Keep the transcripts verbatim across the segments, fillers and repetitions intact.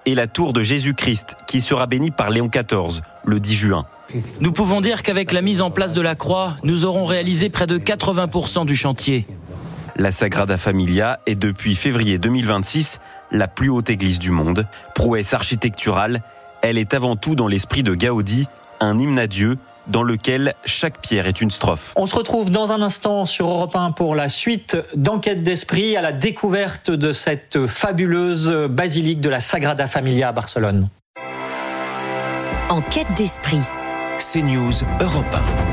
et la tour de Jésus-Christ, qui sera bénie par Léon quatorze, le dix juin. Nous pouvons dire qu'avec la mise en place de la croix, nous aurons réalisé près de quatre-vingts pour cent du chantier. La Sagrada Familia est depuis février deux mille vingt-six la plus haute église du monde. Prouesse architecturale, elle est avant tout dans l'esprit de Gaudi, un hymne à Dieu dans lequel chaque pierre est une strophe. On se retrouve dans un instant sur Europe un pour la suite d'Enquête d'Esprit à la découverte de cette fabuleuse basilique de la Sagrada Familia à Barcelone. Enquête d'Esprit. CNews Europe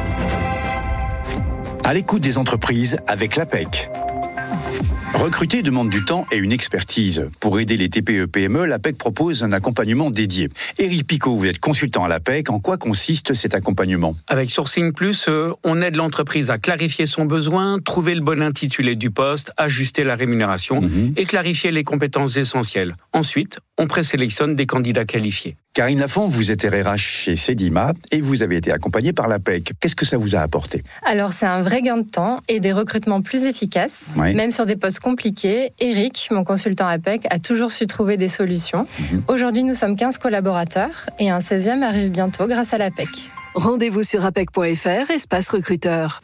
un. À l'écoute des entreprises avec l'A P E C. Recruter demande du temps et une expertise. Pour aider les T P E P M E, l'A P E C propose un accompagnement dédié. Éric Picot, vous êtes consultant à l'A P E C. En quoi consiste cet accompagnement ? Avec Sourcing Plus, euh, on aide l'entreprise à clarifier son besoin, trouver le bon intitulé du poste, ajuster la rémunération mmh. et clarifier les compétences essentielles. Ensuite, on présélectionne des candidats qualifiés. Karine Lafont, vous êtes R H chez Cedima et vous avez été accompagnée par l'A P E C. Qu'est-ce que ça vous a apporté ? Alors, c'est un vrai gain de temps et des recrutements plus efficaces, oui. Même sur des postes compliqués. Eric, mon consultant A P E C, a toujours su trouver des solutions. Mmh. Aujourd'hui, nous sommes quinze collaborateurs et un seizième arrive bientôt grâce à l'A P E C. Rendez-vous sur apec point f r, espace recruteur.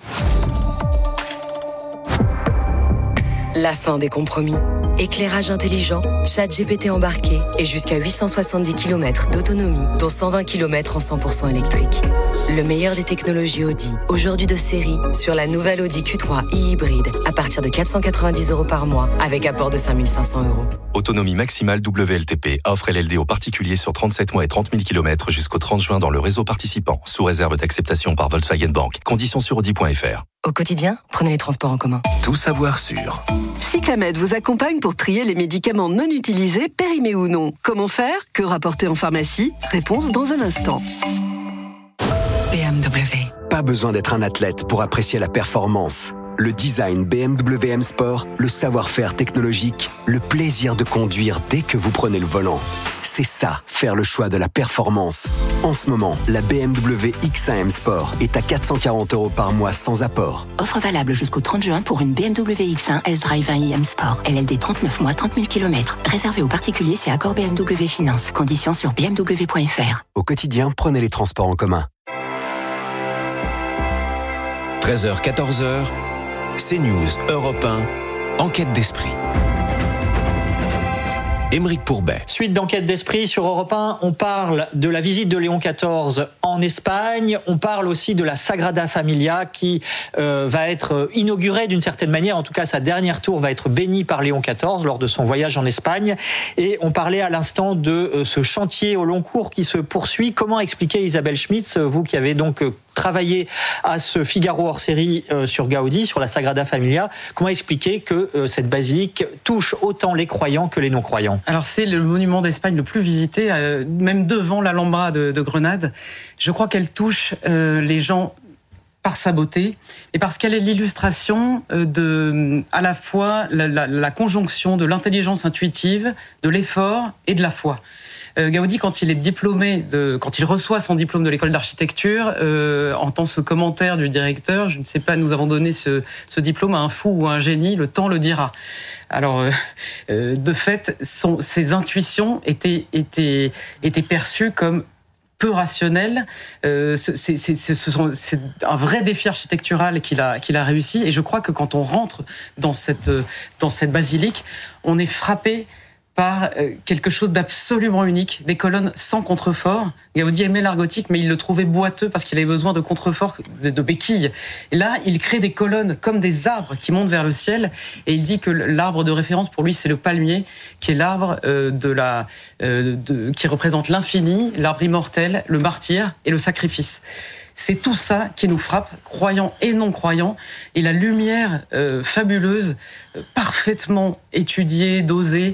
La fin des compromis. Éclairage intelligent, chat G P T embarqué et jusqu'à huit cent soixante-dix kilomètres d'autonomie, dont cent vingt kilomètres en cent pour cent électrique. Le meilleur des technologies Audi, aujourd'hui de série, sur la nouvelle Audi Q trois e-hybride, à partir de quatre cent quatre-vingt-dix euros par mois, avec apport de cinq mille cinq cents euros. Autonomie maximale W L T P, offre L L D aux particuliers sur trente-sept mois et trente mille kilomètres jusqu'au trente juin dans le réseau participant, sous réserve d'acceptation par Volkswagen Bank. Conditions sur audi point f r. Au quotidien, prenez les transports en commun. Tout savoir sur. Cyclamed vous accompagne pour trier les médicaments non utilisés, périmés ou non. Comment faire ? Que rapporter en pharmacie ? Réponse dans un instant. B M W. Pas besoin d'être un athlète pour apprécier la performance. Le design B M W M Sport, le savoir-faire technologique, le plaisir de conduire dès que vous prenez le volant. C'est ça, faire le choix de la performance. En ce moment, la B M W X un M Sport est à quatre cent quarante euros par mois sans apport. Offre valable jusqu'au trente juin pour une B M W X un S-Drive un i M Sport. L L D trente-neuf mois, trente mille kilomètres. Réservé aux particuliers, c'est accord B M W Finance. Conditions sur b m w point f r. Au quotidien, prenez les transports en commun. treize heures quatorze heures, CNews Europe un, Enquête d'Esprit. Aymeric Pourbet. Suite d'Enquête d'Esprit sur Europe un, on parle de la visite de Léon quatorze en Espagne, on parle aussi de la Sagrada Familia qui euh, va être inaugurée d'une certaine manière, en tout cas sa dernière tour va être bénie par Léon quatorze lors de son voyage en Espagne, et on parlait à l'instant de euh, ce chantier au long cours qui se poursuit. Comment expliquer, Isabelle Schmitz, vous qui avez donc euh, travaillé à ce Figaro hors-série euh, sur Gaudi, sur la Sagrada Familia, comment expliquer que euh, cette basilique touche autant les croyants que les non-croyants ? Alors c'est le monument d'Espagne le plus visité, euh, même devant l'Alhambra de, de Grenade. Je crois qu'elle touche euh, les gens par sa beauté et parce qu'elle est l'illustration euh, de, à la fois la, la, la conjonction de l'intelligence intuitive, de l'effort et de la foi. Euh, Gaudi, quand il est diplômé, de, quand il reçoit son diplôme de l'école d'architecture, euh, entend ce commentaire du directeur, je ne sais pas, nous avons donné ce, ce diplôme à un fou ou à un génie, le temps le dira. Alors, euh, de fait, son, ses intuitions étaient, étaient, étaient perçues comme peu rationnelles. Euh, c'est, c'est, c'est, ce sont, c'est un vrai défi architectural qu'il a, qu'il a réussi. Et je crois que quand on rentre dans cette, dans cette basilique, on est frappé par quelque chose d'absolument unique, des colonnes sans contrefort. Gaudi aimait l'art gothique, mais il le trouvait boiteux parce qu'il avait besoin de contreforts, de, de béquilles. Et là, il crée des colonnes comme des arbres qui montent vers le ciel, et il dit que l'arbre de référence pour lui, c'est le palmier, qui est l'arbre euh, de la, euh, de, qui représente l'infini, l'arbre immortel, le martyr et le sacrifice. C'est tout ça qui nous frappe, croyants et non-croyants, et la lumière euh, fabuleuse, euh, parfaitement étudiée, dosée,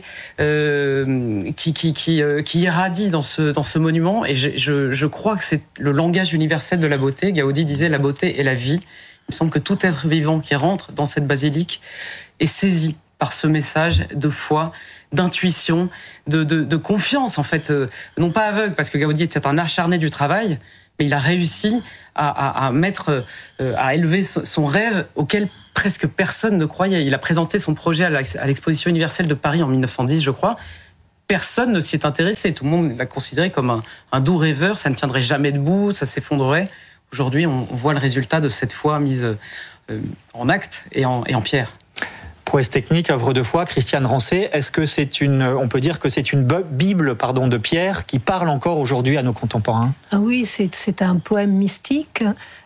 euh, qui, qui, qui, euh, qui irradie dans ce, dans ce monument. Et je, je, je crois que c'est le langage universel de la beauté. Gaudi disait « la beauté est la vie ». Il me semble que tout être vivant qui rentre dans cette basilique est saisi par ce message de foi, d'intuition, de, de, de confiance, en fait. Euh, non pas aveugle, parce que Gaudi était un acharné du travail, mais il a réussi à, à, à mettre, euh, à élever son rêve auquel presque personne ne croyait. Il a présenté son projet à l'exposition universelle de Paris en mille neuf cent dix, je crois. personne ne s'y est intéressé. Tout le monde l'a considéré comme un, un doux rêveur, ça ne tiendrait jamais debout, ça s'effondrerait. Aujourd'hui, on, on voit le résultat de cette foi mise euh, en acte et en, et en pierre. Prouesse technique, œuvre de foi, Christiane Rancé, est-ce que c'est une, on peut dire que c'est une Bible, pardon, de pierre qui parle encore aujourd'hui à nos contemporains? Ah oui, c'est, c'est un poème mystique.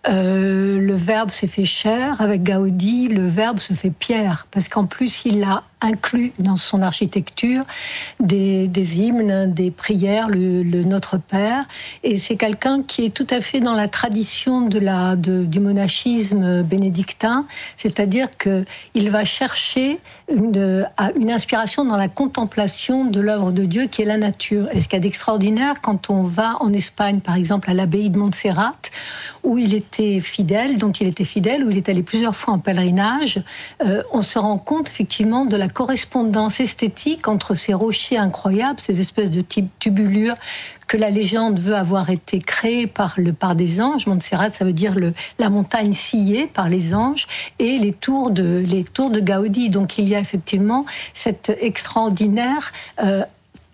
Euh, le Verbe s'est fait chair. Avec Gaudi, le Verbe se fait pierre, parce qu'en plus il a inclus dans son architecture des, des hymnes, des prières, le, le Notre Père. Et c'est quelqu'un qui est tout à fait dans la tradition de la, de, du monachisme bénédictin, c'est-à-dire qu'il va chercher une, une inspiration dans la contemplation de l'œuvre de Dieu qui est la nature. Et ce qu'il y a d'extraordinaire quand on va en Espagne, par exemple, à l'abbaye de Montserrat, où il était fidèle, dont il était fidèle, où il est allé plusieurs fois en pèlerinage, euh, on se rend compte effectivement de la correspondance esthétique entre ces rochers incroyables, ces espèces de tubulures que la légende veut avoir été créée par, le, par des anges. Montserrat, ça veut dire le, la montagne sciée par les anges, et les tours de, les tours de Gaudi. Donc il y a effectivement cette extraordinaire euh,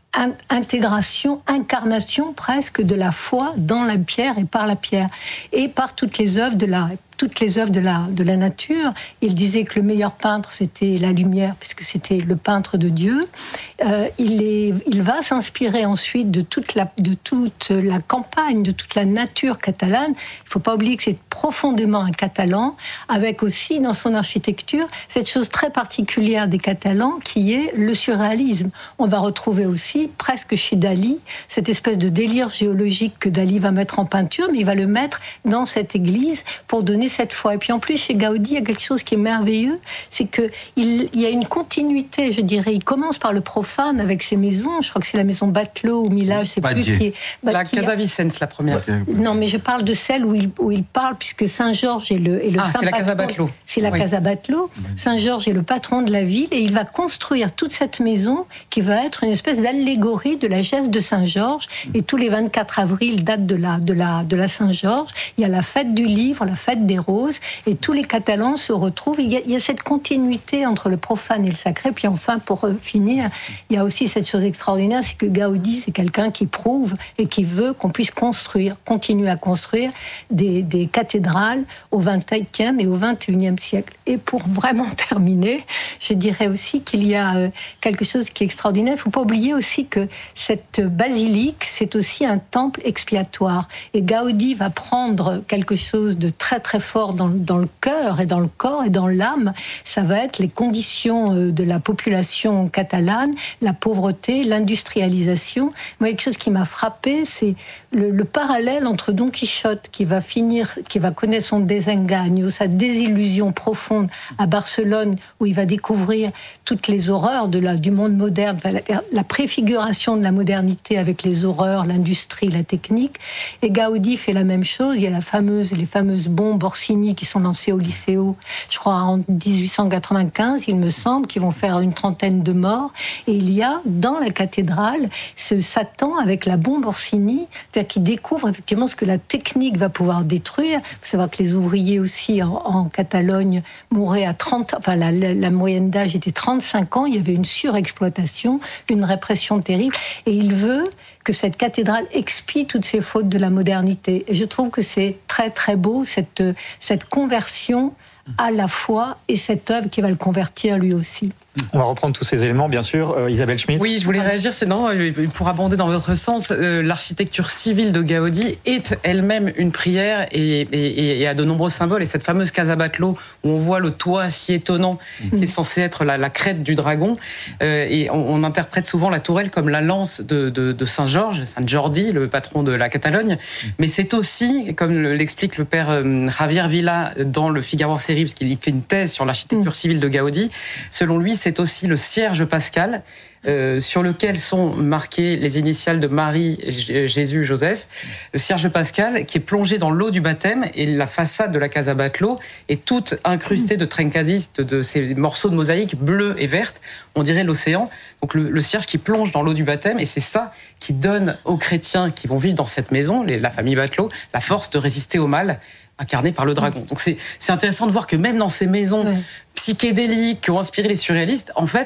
intégration, incarnation presque de la foi dans la pierre et par la pierre, et par toutes les œuvres de la toutes les œuvres de la, de la nature. Il disait que le meilleur peintre, c'était la lumière, puisque c'était le peintre de Dieu. Euh, il, est, il va s'inspirer ensuite de toute, la, de toute la campagne, de toute la nature catalane. Il ne faut pas oublier que c'est profondément un Catalan, avec aussi dans son architecture cette chose très particulière des Catalans, qui est le surréalisme. On va retrouver aussi, presque chez Dali, cette espèce de délire géologique que Dali va mettre en peinture, mais il va le mettre dans cette église pour donner cette foi. Et puis en plus, chez Gaudi, il y a quelque chose qui est merveilleux, c'est qu'il il y a une continuité, je dirais. Il commence par le profane avec ses maisons. Je crois que c'est la maison Batelot ou Mila, je ne sais plus qui est. Bah, la Casa Vicens, la première. Non, mais je parle de celle où il, où il parle, puisque Saint-Georges est le, est le ah, saint c'est la patron. Casa Batelot. C'est la oui. Casa Batelot. Saint-Georges est le patron de la ville, et il va construire toute cette maison qui va être une espèce d'allégorie de la geste de Saint-Georges. Et tous les vingt-quatre avril, date de la, de la, de la Saint-Georges, il y a la fête du livre, la fête des roses, et tous les Catalans se retrouvent. Il y a, il y a cette continuité entre le profane et le sacré. Puis enfin, pour finir, il y a aussi cette chose extraordinaire, c'est que Gaudi, c'est quelqu'un qui prouve et qui veut qu'on puisse construire, continuer à construire des, des cathédrales au vingtième et au vingt et unième siècle. Et pour vraiment terminer, je dirais aussi qu'il y a quelque chose qui est extraordinaire. Il ne faut pas oublier aussi que cette basilique, c'est aussi un temple expiatoire. Et Gaudi va prendre quelque chose de très très fort dans, dans le cœur et dans le corps et dans l'âme. Ça va être les conditions de la population catalane, la pauvreté, l'industrialisation. Moi, quelque chose qui m'a frappé, c'est le, le parallèle entre Don Quichotte, qui va finir, qui va connaître son désengagno, sa désillusion profonde à Barcelone, où il va découvrir toutes les horreurs de la, du monde moderne, la, la préfiguration de la modernité avec les horreurs, l'industrie, la technique. Et Gaudi fait la même chose. Il y a la fameuse, les fameuses bombes Orsini qui sont lancées au Liceo, je crois en dix-huit cent quatre-vingt-quinze, il me semble, qui vont faire une trentaine de morts. Et il y a dans la cathédrale ce Satan avec la bombe Orsini, c'est-à-dire qu'il découvre effectivement ce que la technique va pouvoir détruire. Il faut savoir que les ouvriers aussi en, en Catalogne mouraient à trente, enfin la, la, la moyenne d'âge était trente-cinq ans. Il y avait une surexploitation, une répression terrible, et il veut que cette cathédrale expie toutes ces fautes de la modernité. Et je trouve que c'est très très beau cette cette conversion à la foi et cette œuvre qui va le convertir lui aussi. On va reprendre tous ces éléments, bien sûr. Euh, Isabelle Schmitt. Oui, je voulais réagir, c'est non, pour abonder dans votre sens, euh, l'architecture civile de Gaudi est elle-même une prière et, et, et a de nombreux symboles. Et cette fameuse Casa Batelot, où on voit le toit si étonnant, mmh. qui est censé être la, la crête du dragon, euh, et on, on interprète souvent la tourelle comme la lance de, de, de Saint-Georges, Saint Jordi, le patron de la Catalogne. Mmh. Mais c'est aussi, comme l'explique le père euh, Javier Villa dans le Figaro série, parce qu'il fait une thèse sur l'architecture mmh. civile de Gaudi, selon lui, c'est c'est aussi le cierge pascal, euh, sur lequel sont marquées les initiales de Marie, J- Jésus, Joseph. Le cierge pascal qui est plongé dans l'eau du baptême, et la façade de la Casa Batelot est toute incrustée de trencadis, de, de ces morceaux de mosaïque bleus et vertes. On dirait l'océan. Donc le, le cierge qui plonge dans l'eau du baptême, et c'est ça qui donne aux chrétiens qui vont vivre dans cette maison, les, la famille Batelot, la force de résister au mal, incarné par le dragon. Donc c'est, c'est intéressant de voir que même dans ces maisons ouais. psychédéliques qui ont inspiré les surréalistes, en fait,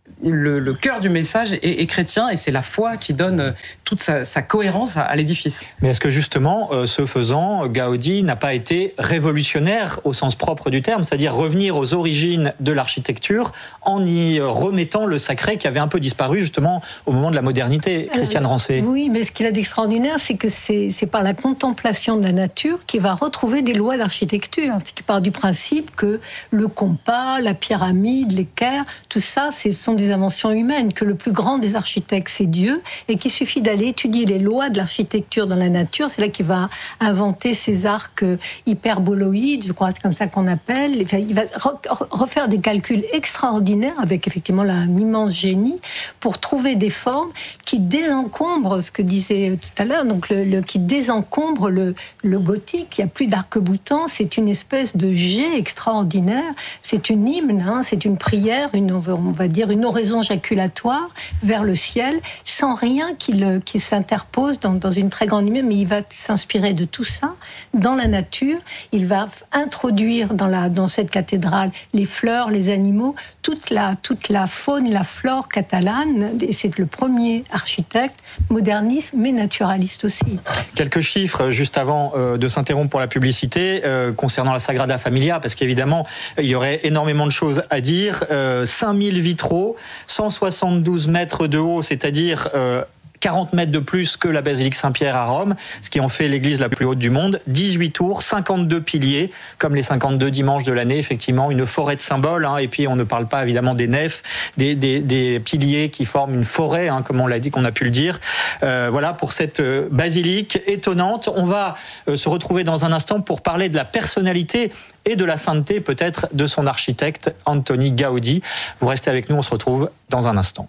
le, le cœur du message est, est chrétien et c'est la foi qui donne toute sa, sa cohérence à, à l'édifice. Mais est-ce que justement, euh, ce faisant, Gaudi n'a pas été révolutionnaire au sens propre du terme, c'est-à-dire revenir aux origines de l'architecture en y remettant le sacré qui avait un peu disparu justement au moment de la modernité, Christiane Rancé? Oui, mais ce qu'il a d'extraordinaire, c'est que c'est, c'est par la contemplation de la nature qu'il va retrouver des lois d'architecture. C'est qu'il part du principe que le compas, la pyramide, l'équerre, tout ça, ce sont des inventions humaines, que le plus grand des architectes, c'est Dieu, et qu'il suffit d'aller étudier les lois de l'architecture dans la nature. C'est là qu'il va inventer ces arcs hyperboloïdes, je crois que c'est comme ça qu'on appelle. Il va refaire des calculs extraordinaires avec effectivement là, un immense génie pour trouver des formes qui désencombrent, ce que disait tout à l'heure, donc le, le, qui désencombrent le, le gothique. Il n'y a plus d'arc-boutant, c'est une espèce de jet extraordinaire. C'est une hymne, hein, c'est une prière, une, on va dire une oraison jaculatoire vers le ciel, sans rien qui, le, qui s'interpose dans, dans une très grande lumière, mais il va s'inspirer de tout ça dans la nature. Il va introduire dans, la, dans cette cathédrale les fleurs, les animaux, toute la, toute la faune, la flore catalane. Et c'est le premier architecte moderniste, mais naturaliste aussi. Quelques chiffres juste avant euh, de s'interrompre pour la publicité euh, concernant la Sagrada Familia, parce qu'évidemment, il y aurait énormément de choses à dire. Euh, cinq mille vitraux, cent soixante-douze mètres de haut, c'est-à-dire euh, quarante mètres de plus que la basilique Saint-Pierre à Rome, ce qui en fait l'église la plus haute du monde, dix-huit tours, cinquante-deux piliers, comme les cinquante-deux dimanches de l'année, effectivement, une forêt de symboles, hein, et puis on ne parle pas évidemment des nefs, des, des, des piliers qui forment une forêt, hein, comme on l'a dit, qu'on a pu le dire. Euh, voilà pour cette euh, basilique étonnante. On va euh, se retrouver dans un instant pour parler de la personnalité et de la sainteté peut-être de son architecte, Antoni Gaudi. Vous restez avec nous, on se retrouve dans un instant.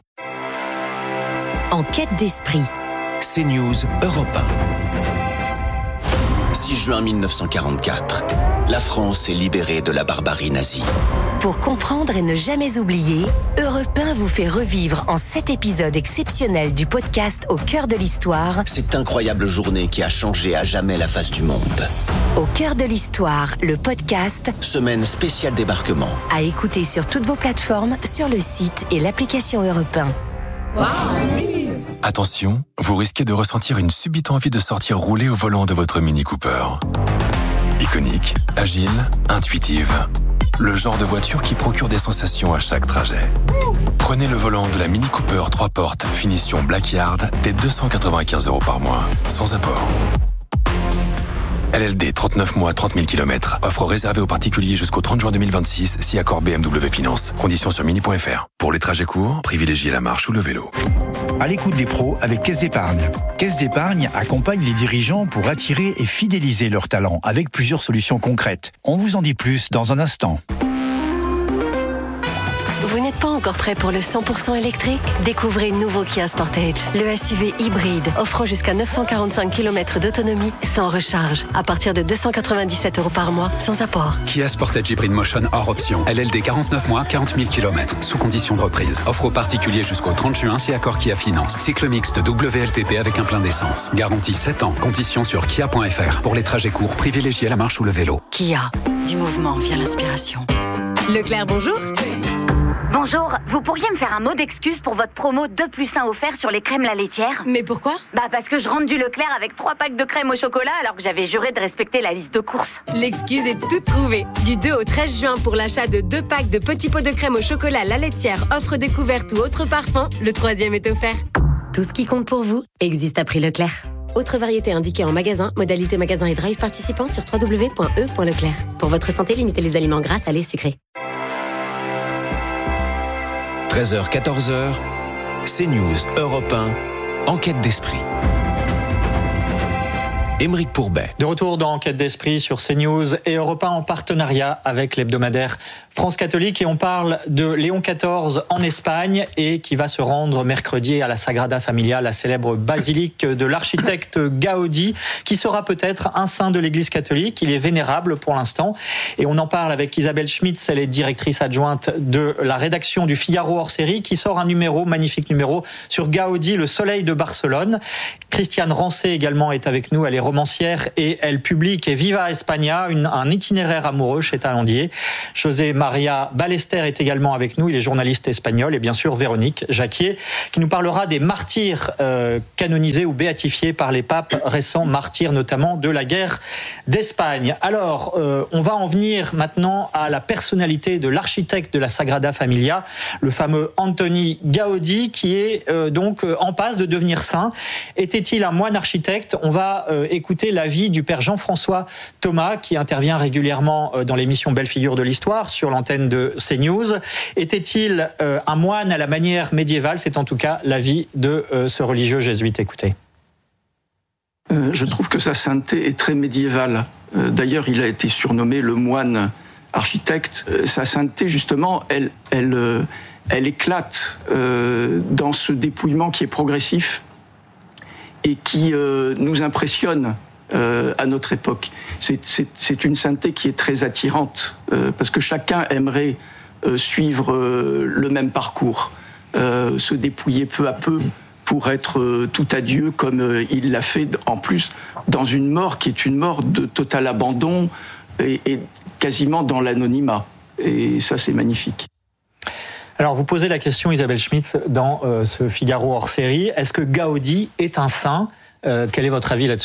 En quête d'esprit. CNews Europe un. six juin mille neuf cent quarante-quatre. La France est libérée de la barbarie nazie. Pour comprendre et ne jamais oublier, Europe un vous fait revivre en sept épisodes exceptionnels du podcast Au cœur de l'histoire. Cette incroyable journée qui a changé à jamais la face du monde. Au cœur de l'histoire, le podcast. Semaine spéciale débarquement. À écouter sur toutes vos plateformes, sur le site et l'application Europe un. Attention, vous risquez de ressentir une subite envie de sortir rouler au volant de votre Mini Cooper. Iconique, agile, intuitive. Le genre de voiture qui procure des sensations à chaque trajet. Prenez le volant de la Mini Cooper trois portes finition Blackyard dès deux cent quatre-vingt-quinze euros par mois, sans apport. L L D trente-neuf mois, trente mille kilomètres. Offre réservée aux particuliers jusqu'au trente juin deux mille vingt-six, si accord B M W Finance. Conditions sur mini point f r. Pour les trajets courts, privilégiez la marche ou le vélo. À l'écoute des pros avec Caisse d'Épargne. Caisse d'Épargne accompagne les dirigeants pour attirer et fidéliser leurs talents avec plusieurs solutions concrètes. On vous en dit plus dans un instant. Vous n'êtes pas encore prêt pour le cent pour cent électrique? Découvrez le nouveau Kia Sportage, le S U V hybride offrant jusqu'à neuf cent quarante-cinq kilomètres d'autonomie sans recharge, à partir de deux cent quatre-vingt-dix-sept euros par mois, sans apport. Kia Sportage Hybrid Motion hors option. L L D quarante-neuf mois, quarante mille kilomètres, sous condition de reprise. Offre aux particuliers jusqu'au trente juin, si accord Kia Finance. Cycle mixte W L T P avec un plein d'essence. Garantie sept ans. Conditions sur kia point f r. Pour les trajets courts, privilégiez la marche ou le vélo. Kia, du mouvement vient l'inspiration. Leclerc, bonjour. Bonjour, vous pourriez me faire un mot d'excuse pour votre promo deux plus un offert sur les crèmes la laitière? Mais pourquoi? Bah parce que je rentre du Leclerc avec trois packs de crème au chocolat alors que j'avais juré de respecter la liste de courses. L'excuse est toute trouvée. Du deux au treize juin pour l'achat de deux packs de petits pots de crème au chocolat la laitière, offre découverte ou autre parfum, le troisième est offert. Tout ce qui compte pour vous existe à prix Leclerc. Autre variété indiquée en magasin, modalité magasin et drive participant sur w w w point e point leclerc. Pour votre santé, limitez les aliments gras, salés, sucrés. treize heures quatorze heures, CNews Europe un, Enquête d'esprit. Aymeric Pourbet. De retour dans Enquête d'esprit sur CNews et Europe un en partenariat avec l'hebdomadaire France Catholique, et on parle de Léon quatorze en Espagne et qui va se rendre mercredi à la Sagrada Familia, la célèbre basilique de l'architecte Gaudi, qui sera peut-être un saint de l'Église catholique. Il est vénérable pour l'instant et on en parle avec Isabelle Schmitz, elle est directrice adjointe de la rédaction du Figaro hors série, qui sort un numéro, magnifique numéro, sur Gaudi, le soleil de Barcelone. Christiane Rancé également est avec nous, elle est romancière et elle publie et Viva España, une, un itinéraire amoureux chez Talandier. José Maria Ballester est également avec nous, il est journaliste espagnol, et bien sûr Véronique Jacquier, qui nous parlera des martyrs euh, canonisés ou béatifiés par les papes récents, martyrs notamment de la guerre d'Espagne. Alors, euh, on va en venir maintenant à la personnalité de l'architecte de la Sagrada Familia, le fameux Antoni Gaudí, qui est euh, donc euh, en passe de devenir saint. Était-il un moine architecte ? On va euh, écouter l'avis du père Jean-François Thomas, qui intervient régulièrement euh, dans l'émission Belle Figure de l'Histoire sur l'antenne de CNews. Était-il euh, un moine à la manière médiévale ? C'est en tout cas l'avis de euh, ce religieux jésuite. Écoutez. Euh, je trouve que sa sainteté est très médiévale. Euh, d'ailleurs, il a été surnommé le moine architecte. Euh, sa sainteté, justement, elle, elle, euh, elle éclate euh, dans ce dépouillement qui est progressif et qui euh, nous impressionne euh, à notre époque. C'est, c'est, c'est une sainteté qui est très attirante, euh, parce que chacun aimerait euh, suivre euh, le même parcours, euh, se dépouiller peu à peu pour être euh, tout à Dieu, comme euh, il l'a fait en plus dans une mort qui est une mort de total abandon et, et quasiment dans l'anonymat. Et ça, c'est magnifique. Alors, vous posez la question, Isabelle Schmitz, dans euh, ce Figaro hors série. Est-ce que Gaudi est un saint ? euh, Quel est votre avis là-dessus ?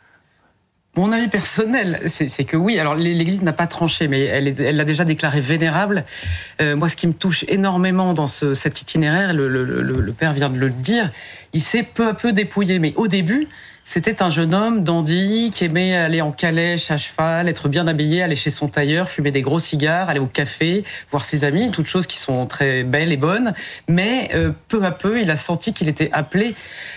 Mon avis personnel, c'est, c'est que oui. Alors l'Église n'a pas tranché, mais elle, est, elle l'a déjà déclaré vénérable. Euh, moi, ce qui me touche énormément dans ce, cet itinéraire, le, le, le, le père vient de le dire, il s'est peu à peu dépouillé. Mais au début, c'était un jeune homme dandy qui aimait aller en calèche, à cheval, être bien habillé, aller chez son tailleur, fumer des gros cigares, aller au café, voir ses amis, toutes choses qui sont très belles et bonnes. Mais euh, peu à peu, il a senti qu'il était appelé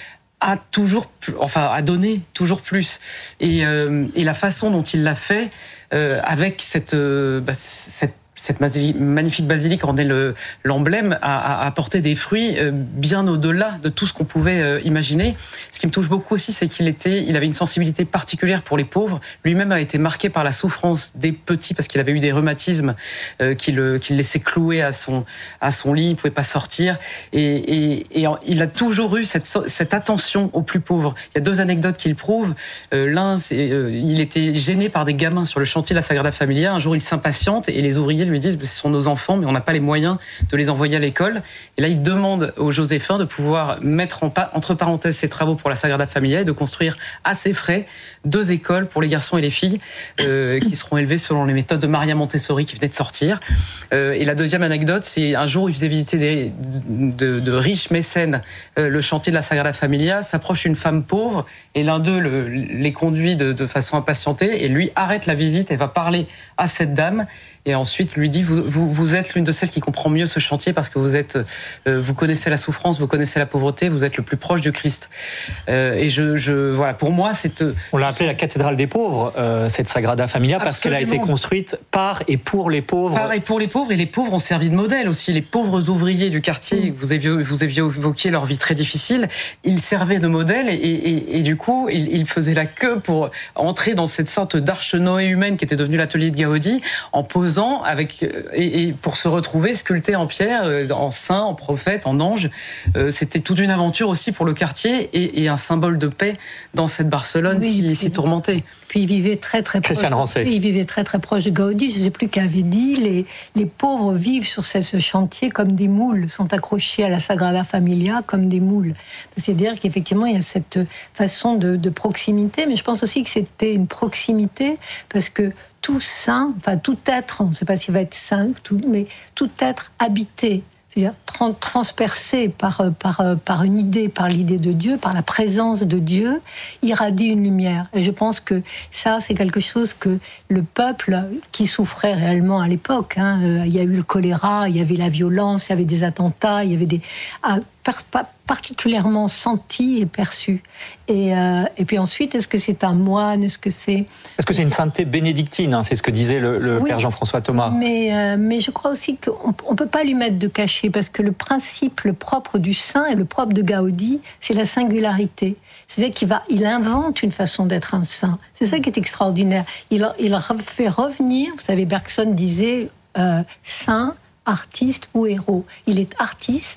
à toujours plus, enfin à donner toujours plus, et, euh, et la façon dont il l'a fait euh, avec cette, euh, bah, cette cette magnifique basilique en est le, l'emblème, a, a apporté des fruits bien au-delà de tout ce qu'on pouvait imaginer. Ce qui me touche beaucoup aussi, c'est qu'il était, il avait une sensibilité particulière pour les pauvres. Lui-même a été marqué par la souffrance des petits parce qu'il avait eu des rhumatismes euh, qui, le, qui le laissaient clouer à son, à son lit, il ne pouvait pas sortir. Et, et, et il a toujours eu cette, cette attention aux plus pauvres. Il y a deux anecdotes qui le prouvent. Euh, l'un, c'est, euh, il était gêné par des gamins sur le chantier de la Sagrada Familia. Un jour, il s'impatiente et les ouvriers lui disent, ce sont nos enfants, mais on n'a pas les moyens de les envoyer à l'école. Et là, il demande aux Joséphin de pouvoir mettre en pa- entre parenthèses ses travaux pour la Sagrada Familia et de construire à ses frais deux écoles pour les garçons et les filles euh, qui seront élevés selon les méthodes de Maria Montessori qui venait de sortir. Euh, et la deuxième anecdote, c'est un jour, il faisait visiter des, de, de riches mécènes euh, le chantier de la Sagrada Familia, s'approche une femme pauvre et l'un d'eux le, les conduit de, de façon impatientée et lui arrête la visite et va parler à cette dame. Et ensuite lui dit vous, vous, vous êtes l'une de celles qui comprend mieux ce chantier parce que vous êtes, euh, vous connaissez la souffrance, vous connaissez la pauvreté, vous êtes le plus proche du Christ. Euh, et je, je, voilà, pour moi, c'est. Euh, On l'a appelée la cathédrale des pauvres, euh, cette Sagrada Familia, parce Absolument. Qu'elle a été construite par et pour les pauvres. Par et pour les pauvres, et les pauvres ont servi de modèle aussi. Les pauvres ouvriers du quartier, mmh. vous aviez, vous aviez évoqué leur vie très difficile, ils servaient de modèle et, et, et du coup, ils, ils faisaient la queue pour entrer dans cette sorte d'arche Noé humaine qui était devenue l'atelier de Gaudi, en posant avec et, et pour se retrouver sculpté en pierre, en saint, en prophète, en ange. Euh, c'était toute une aventure aussi pour le quartier et, et un symbole de paix dans cette Barcelone oui, si, si tourmentée. Puis il vivait très très proche. Christiane Rancé. Il vivait très très proche de Gaudi. Je ne sais plus qui avait dit les les pauvres vivent sur ce chantier comme des moules, sont accrochés à la Sagrada Familia comme des moules. C'est-à-dire qu'effectivement il y a cette façon de, de proximité, mais je pense aussi que c'était une proximité parce que tout saint, enfin tout être, on ne sait pas s'il va être saint, tout, mais tout être habité, c'est-à-dire transpercé par, par, par une idée, par l'idée de Dieu, par la présence de Dieu, irradie une lumière. Et je pense que ça, c'est quelque chose que le peuple qui souffrait réellement à l'époque, hein, il y a eu le choléra, il y avait la violence, il y avait des attentats, il y avait des... Ah, particulièrement senti et perçu. Et, euh, et puis ensuite, est-ce que c'est un moine ? Est-ce que c'est... Est-ce que c'est une sainteté bénédictine, hein, c'est ce que disait le, le oui, père Jean-François Thomas. Mais, euh, mais je crois aussi qu'on ne peut pas lui mettre de cachet, parce que le principe, le propre du saint et le propre de Gaudi, c'est la singularité. C'est-à-dire qu'il va, il invente une façon d'être un saint. C'est ça qui est extraordinaire. Il, il fait revenir, vous savez, Bergson disait euh, saint, artiste ou héros. Il est artiste.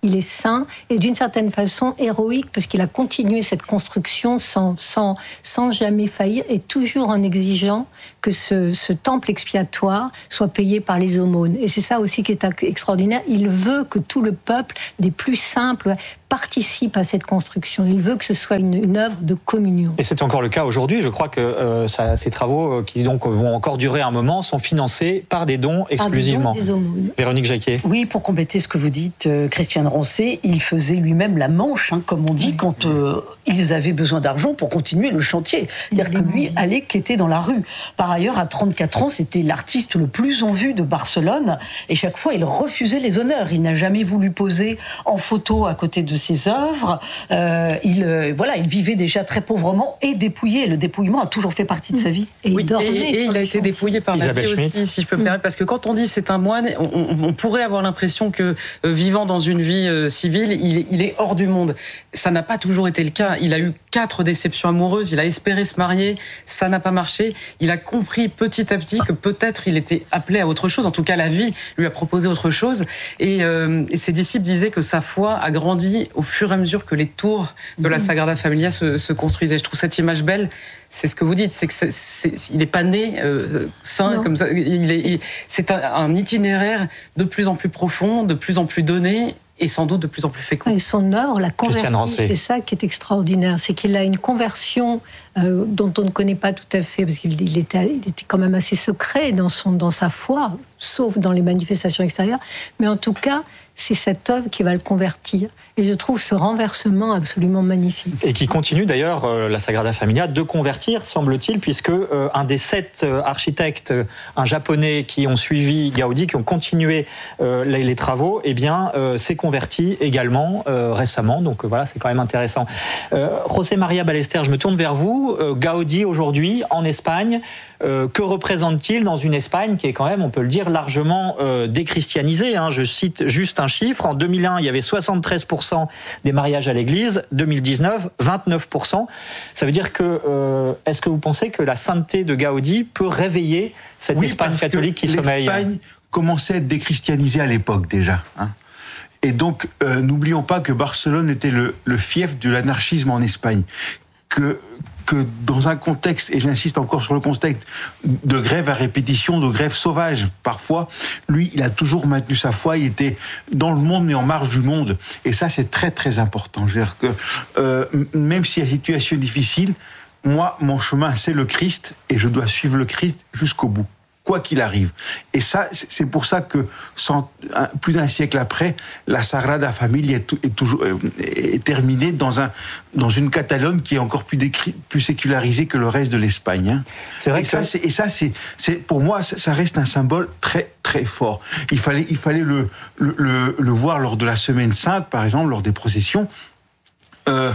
il est saint et d'une certaine façon héroïque parce qu'il a continué cette construction sans, sans, sans jamais faillir et toujours en exigeant que ce, ce temple expiatoire soit payé par les aumônes. Et c'est ça aussi qui est extraordinaire. Il veut que tout le peuple, des plus simples, participe à cette construction. Il veut que ce soit une, une œuvre de communion. Et c'est encore le cas aujourd'hui. Je crois que euh, ça, ces travaux, euh, qui donc vont encore durer un moment, sont financés par des dons exclusivement. Par des dons et des aumônes. Véronique Jacquier. Oui, pour compléter ce que vous dites, euh, Christian Rancé, il faisait lui-même la manche, hein, comme on dit, oui. quand euh, ils avaient besoin d'argent pour continuer le chantier. C'est-à-dire que lui allait quêter dans la rue. Par ailleurs, à trente-quatre ans, c'était l'artiste le plus en vue de Barcelone, et chaque fois, il refusait les honneurs. Il n'a jamais voulu poser en photo à côté de ses œuvres. Euh, il, euh, voilà, il vivait déjà très pauvrement et dépouillé. Le dépouillement a toujours fait partie de sa vie. Et, oui, et, et il a été dépouillé par la vie aussi, si je peux me permettre, parce que quand on dit c'est un moine, on, on, on pourrait avoir l'impression que euh, vivant dans une vie euh, civile, il, il est hors du monde. Ça n'a pas toujours été le cas. Il a eu quatre déceptions amoureuses. Il a espéré se marier, ça n'a pas marché. Il a compris petit à petit que peut-être il était appelé à autre chose. En tout cas, la vie lui a proposé autre chose. Et, euh, et ses disciples disaient que sa foi a grandi au fur et à mesure que les tours de la Sagrada Familia se, se construisaient. Je trouve cette image belle. C'est ce que vous dites, c'est que c'est, c'est, il n'est pas né euh, saint comme ça. Il est, il, c'est un, un itinéraire de plus en plus profond, de plus en plus donné. Et sans doute de plus en plus fécond. Et son œuvre, la conversion, c'est ça qui est extraordinaire. C'est qu'il a une conversion euh, dont on ne connaît pas tout à fait, parce qu'il il était, il était quand même assez secret dans, son, dans sa foi, sauf dans les manifestations extérieures. Mais en tout cas, c'est cette œuvre qui va le convertir. Et je trouve ce renversement absolument magnifique. Et qui continue d'ailleurs, euh, la Sagrada Familia, de convertir, semble-t-il, puisque euh, un des sept euh, architectes, euh, un japonais, qui ont suivi Gaudi, qui ont continué euh, les, les travaux, eh bien, euh, s'est converti également euh, récemment. Donc euh, voilà, c'est quand même intéressant. Euh, José María Ballester, je me tourne vers vous. Euh, Gaudi, aujourd'hui, en Espagne, euh, que représente-t-il dans une Espagne qui est quand même, on peut le dire, largement euh, déchristianisée, hein. Je cite juste un chiffre. En deux mille un, il y avait soixante-treize pour cent des mariages à l'église. deux mille dix-neuf, vingt-neuf pour cent. Ça veut dire que, euh, est-ce que vous pensez que la sainteté de Gaudi peut réveiller cette oui, Espagne catholique qui sommeille ? L'Espagne commençait à être déchristianisée à l'époque déjà. Hein. Et donc, euh, n'oublions pas que Barcelone était le, le fief de l'anarchisme en Espagne. Que que dans un contexte, et j'insiste encore sur le contexte, de grève à répétition, de grève sauvage, parfois, lui, il a toujours maintenu sa foi, il était dans le monde, mais en marge du monde. Et ça, c'est très, très important. Je veux dire que, euh, même si la situation est difficile, moi, mon chemin, c'est le Christ, et je dois suivre le Christ jusqu'au bout, quoi qu'il arrive. Et ça, c'est pour ça que, sans, plus d'un siècle après, la Sagrada Familia est, est toujours est terminée dans un dans une Catalogne qui est encore plus décri, plus sécularisée que le reste de l'Espagne. Hein. C'est vrai. Et que ça, c'est, et ça, c'est, c'est pour moi, ça, ça reste un symbole très très fort. Il fallait il fallait le le, le, le voir lors de la Semaine Sainte, par exemple, lors des processions. Euh,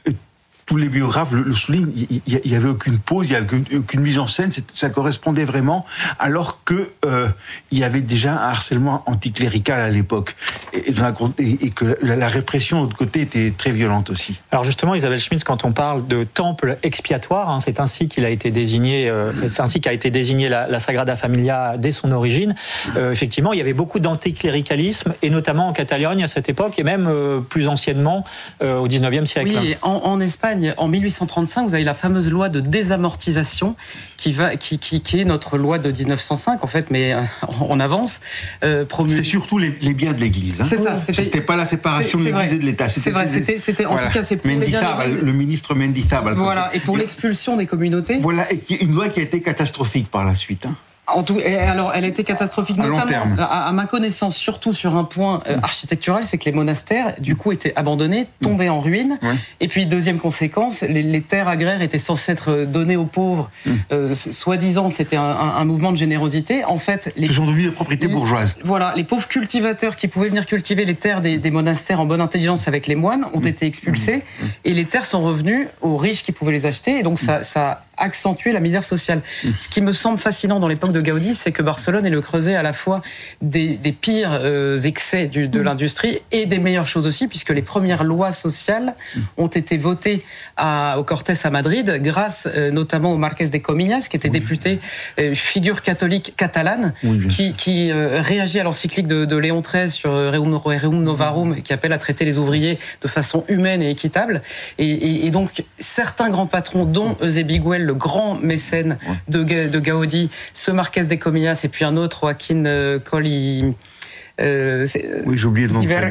Tous les biographes le, le soulignent, il n'y avait aucune pause, il n'y avait aucune, aucune mise en scène, ça correspondait vraiment, alors qu'il euh, y avait déjà un harcèlement anticlérical à l'époque, et, et, et que la, la répression de l'autre côté était très violente aussi. Alors justement, Isabelle Schmitz, quand on parle de temple expiatoire, hein, c'est ainsi qu'il a été désigné, euh, c'est ainsi qu'a été désigné la, la Sagrada Familia dès son origine. Euh, effectivement, il y avait beaucoup d'anticléricalisme, et notamment en Catalogne à cette époque, et même euh, plus anciennement euh, au dixneuvième siècle. Oui, en, en Espagne, en mille huit cent trente-cinq, vous avez la fameuse loi de désamortisation qui, va, qui, qui, qui est notre loi de dix-neuf cent cinq, en fait, mais en avance. Euh, promu... C'est surtout les, les biens de l'Église. Hein. C'est ça. C'était, c'était pas la séparation de l'Église et de l'État. C'était, c'est vrai, c'était, c'était, en voilà. tout cas, c'est pour Mendizábal, les biens de le ministre Mendizábal. Voilà, et pour l'expulsion des communautés. Voilà, et qui, une loi qui a été catastrophique par la suite. Hein. En tout, alors, elle a été catastrophique, à notamment, à, à ma connaissance, surtout sur un point euh, architectural, c'est que les monastères, du coup, étaient abandonnés, tombés en ruine. Ouais. Et puis, deuxième conséquence, les, les terres agraires étaient censées être données aux pauvres. Mmh. Euh, soi-disant, c'était un, un, un mouvement de générosité. En fait, les, ce sont devenus des propriétés bourgeoises. Voilà, les pauvres cultivateurs qui pouvaient venir cultiver les terres des, des monastères en bonne intelligence avec les moines ont mmh. été expulsés. Mmh. Et les terres sont revenues aux riches qui pouvaient les acheter. Et donc, ça, ça accentuer la misère sociale. Mmh. Ce qui me semble fascinant dans l'époque de Gaudi, c'est que Barcelone est le creuset à la fois des, des pires euh, excès du, de mmh. l'industrie et des meilleures choses aussi, puisque les premières lois sociales mmh. ont été votées à, au Cortés à Madrid, grâce euh, notamment au Marquès de Comillas, qui était oui. député, euh, figure catholique catalane, oui, qui, qui euh, réagit à l'encyclique de, de Léon treize sur Rerum, Rerum Novarum, mmh. qui appelle à traiter les ouvriers de façon humaine et équitable. Et, et, et donc, certains grands patrons, dont Eusebio, le grand mécène de, de Gaudi, ce Marquès de Comillas et puis un autre, Joaquín euh, Colli... Euh, oui, j'ai oublié de mon euh,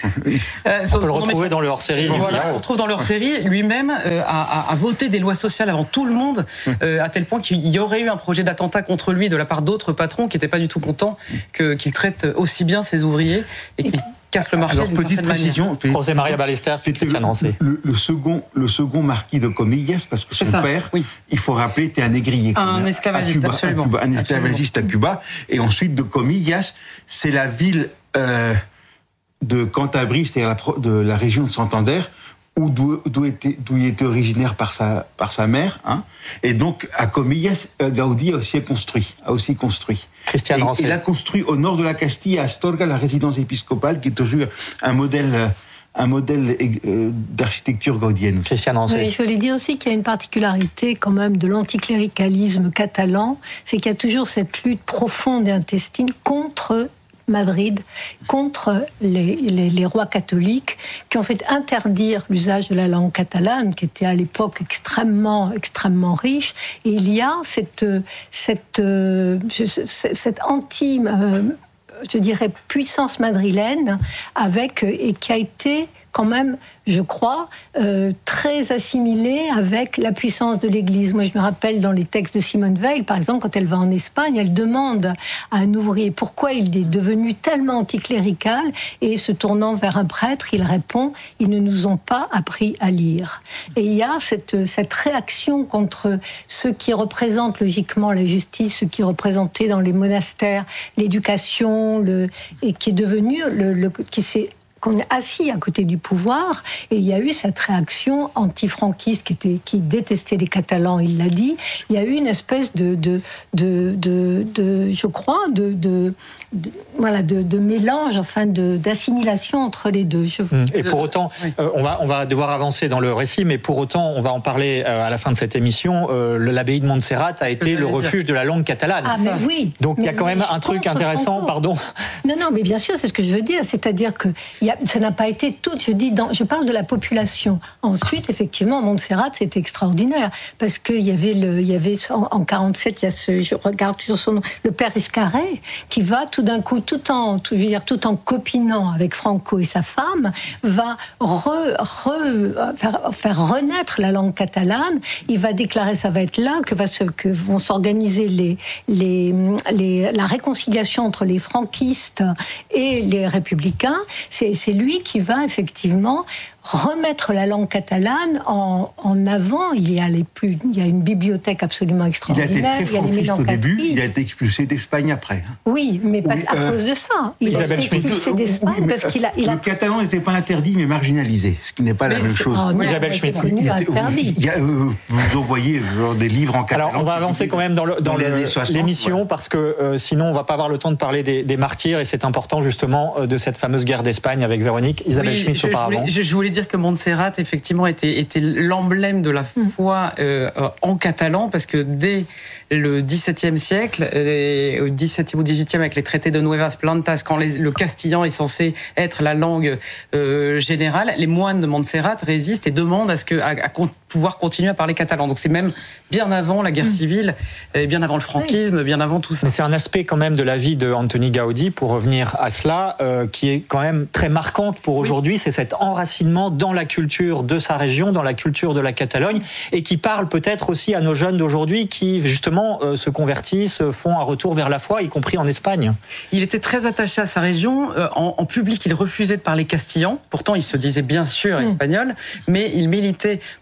On peut le retrouver dans le hors-série. Voilà, on retrouve dans le hors-série. Lui-même euh, a, a voté des lois sociales avant tout le monde, euh, à tel point qu'il y aurait eu un projet d'attentat contre lui de la part d'autres patrons qui n'étaient pas du tout contents que, qu'il traite aussi bien ses ouvriers et qu'il casse le marché. Alors, d'une petite précision, José Maria Ballester, c'était le, le, le second, le second marquis de Comillas, parce que son ça, père, oui. il faut rappeler, était un négrier. Un esclavagiste, Cuba, absolument. Un, Cuba, un esclavagiste absolument. à Cuba. Et ensuite, de Comillas, c'est la ville euh, de Cantabrie, c'est-à-dire la, de la région de Santander, où d'où, d'où, était, d'où il était originaire par sa, par sa mère. Hein. Et donc, à Comillas, Gaudi a aussi construit. A aussi construit. Christian Et, il a construit au nord de la Castille, à Astorga, la résidence épiscopale, qui est toujours un modèle, un modèle d'architecture gaudienne. Christian Rancet. Oui, je voulais dire aussi qu'il y a une particularité quand même de l'anticléricalisme catalan, c'est qu'il y a toujours cette lutte profonde et intestine contre Madrid, contre les, les, les rois catholiques qui ont fait interdire l'usage de la langue catalane, qui était à l'époque extrêmement, extrêmement riche. Et il y a cette, cette, cette anti, je dirais, puissance madrilène avec, et qui a été quand même, je crois, euh, très assimilée avec la puissance de l'Église. Moi, je me rappelle dans les textes de Simone Weil, par exemple, quand elle va en Espagne, elle demande à un ouvrier pourquoi il est devenu tellement anticlérical, et se tournant vers un prêtre, il répond « Ils ne nous ont pas appris à lire ». Et il y a cette, cette réaction contre ceux qui représentent logiquement la justice, ceux qui représentaient dans les monastères l'éducation, le, et qui est devenu, le, le, qui s'est qu'on est assis à côté du pouvoir, et il y a eu cette réaction anti-franquiste qui, était, qui détestait les Catalans, il l'a dit. Il y a eu une espèce de, de, de, de, de je crois, de, de, de, voilà, de, de mélange, enfin, de, d'assimilation entre les deux. Je... Et pour autant, euh, on, va, on va devoir avancer dans le récit, mais pour autant, on va en parler euh, à la fin de cette émission. Euh, l'abbaye de Montserrat a été le refuge dire. de la langue catalane. Ah, mais oui. Donc il y a quand même un truc intéressant, Franco. Pardon. Non, non, mais bien sûr, c'est ce que je veux dire. C'est-à-dire que y a, ça n'a pas été tout. Je dis, dans, je parle de la population. Ensuite, effectivement, Montserrat, c'était extraordinaire parce qu'il y avait le, il y avait en, en quarante-sept, il y a ce, je regarde toujours son nom, le père Escarré, qui va tout d'un coup, tout en, tout, je veux dire, tout en copinant avec Franco et sa femme, va re, re, faire, faire renaître la langue catalane. Il va déclarer, ça va être là que, va se, que vont s'organiser les, les, les, la réconciliation entre les franquistes et les républicains. C'est, c'est lui qui va effectivement remettre la langue catalane en, en avant. Il y a les plus, il y a une bibliothèque absolument extraordinaire. Il a été très franquiste au début. Catholiques. Il a été expulsé d'Espagne après. Oui, mais pas oui, à euh, cause de ça. Il Isabelle a été expulsé d'Espagne oui, parce qu'il a, il a. Le catalan n'était pas interdit, mais marginalisé, ce qui n'est pas mais la même chose. Oh, non, Isabelle Schmitt. Il, il interdit. Il y a, euh, vous envoyez genre, des livres en catalan. Alors, on va avancer quand même dans, le, dans, dans le, soixante, l'émission ouais. parce que euh, sinon, on va pas avoir le temps de parler des, des martyrs, et c'est important justement euh, de cette fameuse guerre d'Espagne avec Véronique. Isabelle oui, Schmitt auparavant. Je, je voulais dire que Montserrat effectivement était, était l'emblème de la foi euh, en catalan, parce que dès le dix-septième siècle, euh, au dix-septième ou dix-huitième, avec les traités de Nuevas Plantas, quand les, le castillan est censé être la langue euh, générale, les moines de Montserrat résistent et demandent à, ce que, à, à pouvoir continuer à parler catalan. Donc c'est même bien avant la guerre civile, euh, bien avant le franquisme, bien avant tout ça. Mais c'est un aspect quand même de la vie de Antoni Gaudi, pour revenir à cela, euh, qui est quand même très marquante pour aujourd'hui, oui. C'est cet enracinement dans la culture de sa région, dans la culture de la Catalogne, et qui parle peut-être aussi à nos jeunes d'aujourd'hui qui justement euh, se convertissent, font un retour vers la foi, y compris en Espagne. Il était très attaché à sa région. Euh, en, en public, il refusait de parler castillan. Pourtant, il se disait bien sûr espagnol, mmh. mais il militait pour le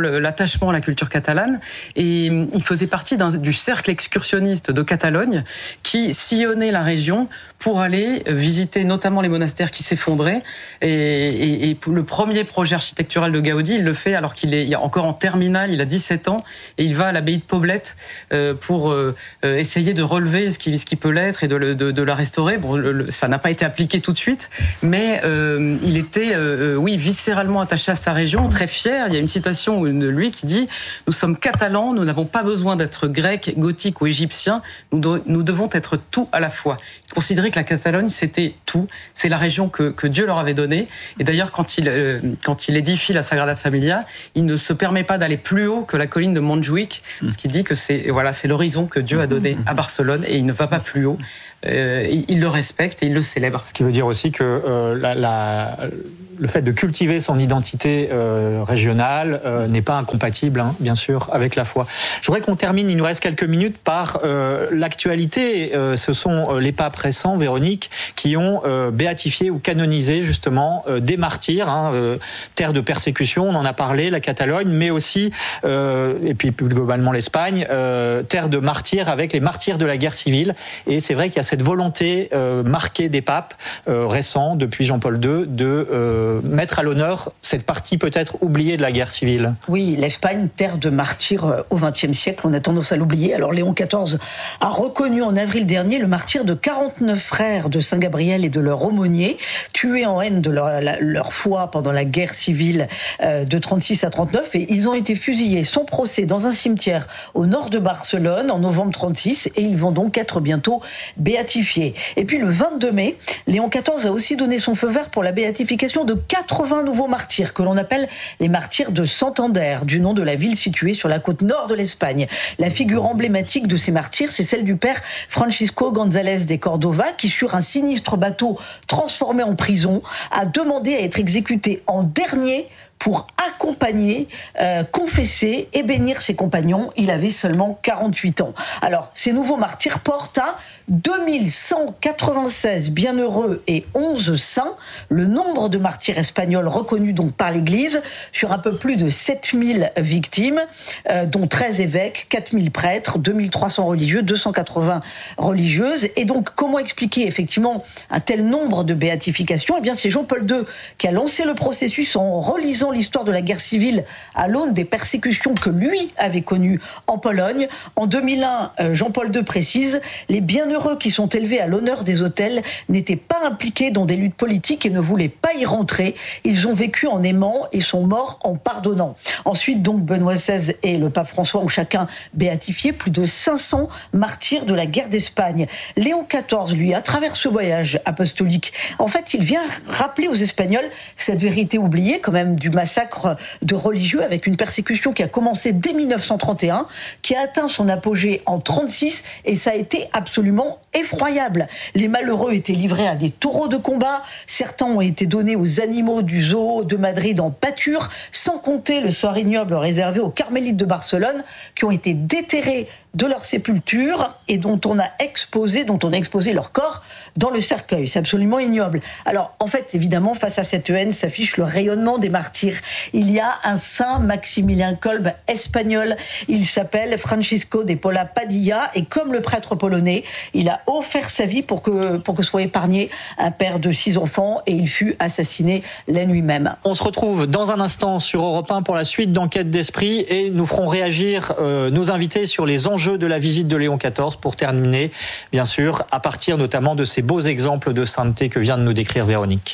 l'attachement à la culture catalane. Et il faisait partie d'un, du cercle excursionniste de Catalogne qui sillonnait la région pour aller visiter notamment les monastères qui s'effondraient. Et, et, et le premier projet architectural de Gaudi, il le fait alors qu'il est encore en terminale, il a dix-sept ans, et il va à l'abbaye de Poblet euh, pour euh, essayer de relever ce qui, ce qui peut l'être et de, de, de la restaurer. Bon, le, le, ça n'a pas été appliqué tout de suite, mais euh, il était, euh, oui, viscéralement attaché à sa région, très fier. Il y a une citation de lui qui dit « Nous sommes catalans, nous n'avons pas besoin d'être grecs, gothiques ou égyptiens, nous, de, nous devons être tout à la fois. » Il considérait que la Catalogne, c'était tout. C'est la région que, que Dieu leur avait donnée. Et d'ailleurs, quand il, euh, quand il édifie la Sagrada Familia, il ne se permet pas d'aller plus haut que la colline de Montjuïc, parce qu'il dit que c'est, voilà, c'est l'horizon que Dieu a donné à Barcelone, et il ne va pas plus haut. Euh, il le respecte et il le célèbre. Ce qui veut dire aussi que euh, la, la, le fait de cultiver son identité euh, régionale euh, n'est pas incompatible, hein, bien sûr, avec la foi. Je voudrais qu'on termine, il nous reste quelques minutes, par euh, l'actualité. Euh, ce sont les papes récents, Véronique, qui ont euh, béatifié ou canonisé justement euh, des martyrs, hein, euh, terre de persécution, on en a parlé, la Catalogne, mais aussi, euh, et puis plus globalement l'Espagne, euh, terre de martyrs avec les martyrs de la guerre civile. Et c'est vrai qu'il y a cette volonté euh, marquée des papes euh, récents, depuis Jean-Paul deux, de euh, mettre à l'honneur cette partie peut-être oubliée de la guerre civile. Oui, l'Espagne, terre de martyrs au vingtième siècle, on a tendance à l'oublier. Alors Léon quatorze a reconnu en avril dernier le martyre de quarante-neuf frères de Saint-Gabriel et de leur aumônier, tués en haine de leur, la, leur foi pendant la guerre civile euh, de trente-six à trente-neuf, et ils ont été fusillés sans procès dans un cimetière au nord de Barcelone en novembre trente-six, et ils vont donc être bientôt béatifiés. Et puis le vingt-deux mai, Léon quatorze a aussi donné son feu vert pour la béatification de quatre-vingts nouveaux martyrs, que l'on appelle les martyrs de Santander, du nom de la ville située sur la côte nord de l'Espagne. La figure emblématique de ces martyrs, c'est celle du père Francisco González de Cordova, qui sur un sinistre bateau transformé en prison, a demandé à être exécuté en dernier pour accompagner, euh, confesser et bénir ses compagnons. Il avait seulement quarante-huit ans. Alors, ces nouveaux martyrs portent à deux mille cent quatre-vingt-seize bienheureux et onze saints, le nombre de martyrs espagnols reconnus donc par l'Église, sur un peu plus de sept mille victimes, euh, dont treize évêques, quatre mille prêtres, deux mille trois cents religieux, deux cent quatre-vingts religieuses. Et donc, comment expliquer effectivement un tel nombre de béatifications ? Eh bien, c'est Jean-Paul deux qui a lancé le processus en relisant l'histoire de la guerre civile à l'aune des persécutions que lui avait connues en Pologne. En deux mille un, Jean-Paul deux précise « Les bienheureux qui sont élevés à l'honneur des autels n'étaient pas impliqués dans des luttes politiques et ne voulaient pas y rentrer. Ils ont vécu en aimant et sont morts en pardonnant. » Ensuite, donc, Benoît seize et le pape François ont chacun béatifié plus de cinq cents martyrs de la guerre d'Espagne. Léon quatorze, lui, à travers ce voyage apostolique, en fait, il vient rappeler aux Espagnols cette vérité oubliée, quand même, du massacre de religieux avec une persécution qui a commencé dès mille neuf cent trente et un, qui a atteint son apogée en trente-six, et ça a été absolument effroyable. Les malheureux étaient livrés à des taureaux de combat, certains ont été donnés aux animaux du zoo de Madrid en pâture, sans compter le sort ignoble réservé aux carmélites de Barcelone, qui ont été déterrés de leur sépulture et dont on a exposé, dont on a exposé leur corps dans le cercueil. C'est absolument ignoble. Alors, en fait, évidemment, face à cette haine s'affiche le rayonnement des martyrs. Il y a un saint Maximilien Kolbe espagnol. Il s'appelle Francisco de Paula Padilla, et comme le prêtre polonais, il a offert sa vie pour que, pour que soit épargné un père de six enfants, et il fut assassiné la nuit même. On se retrouve dans un instant sur Europe un pour la suite d'Enquête d'Esprit, et nous ferons réagir euh, nos invités sur les enjeux de la visite de Léon quatorze, pour terminer, bien sûr, à partir notamment de ces beaux exemples de sainteté que vient de nous décrire Véronique.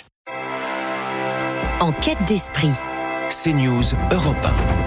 Enquête d'Esprit. CNews Europe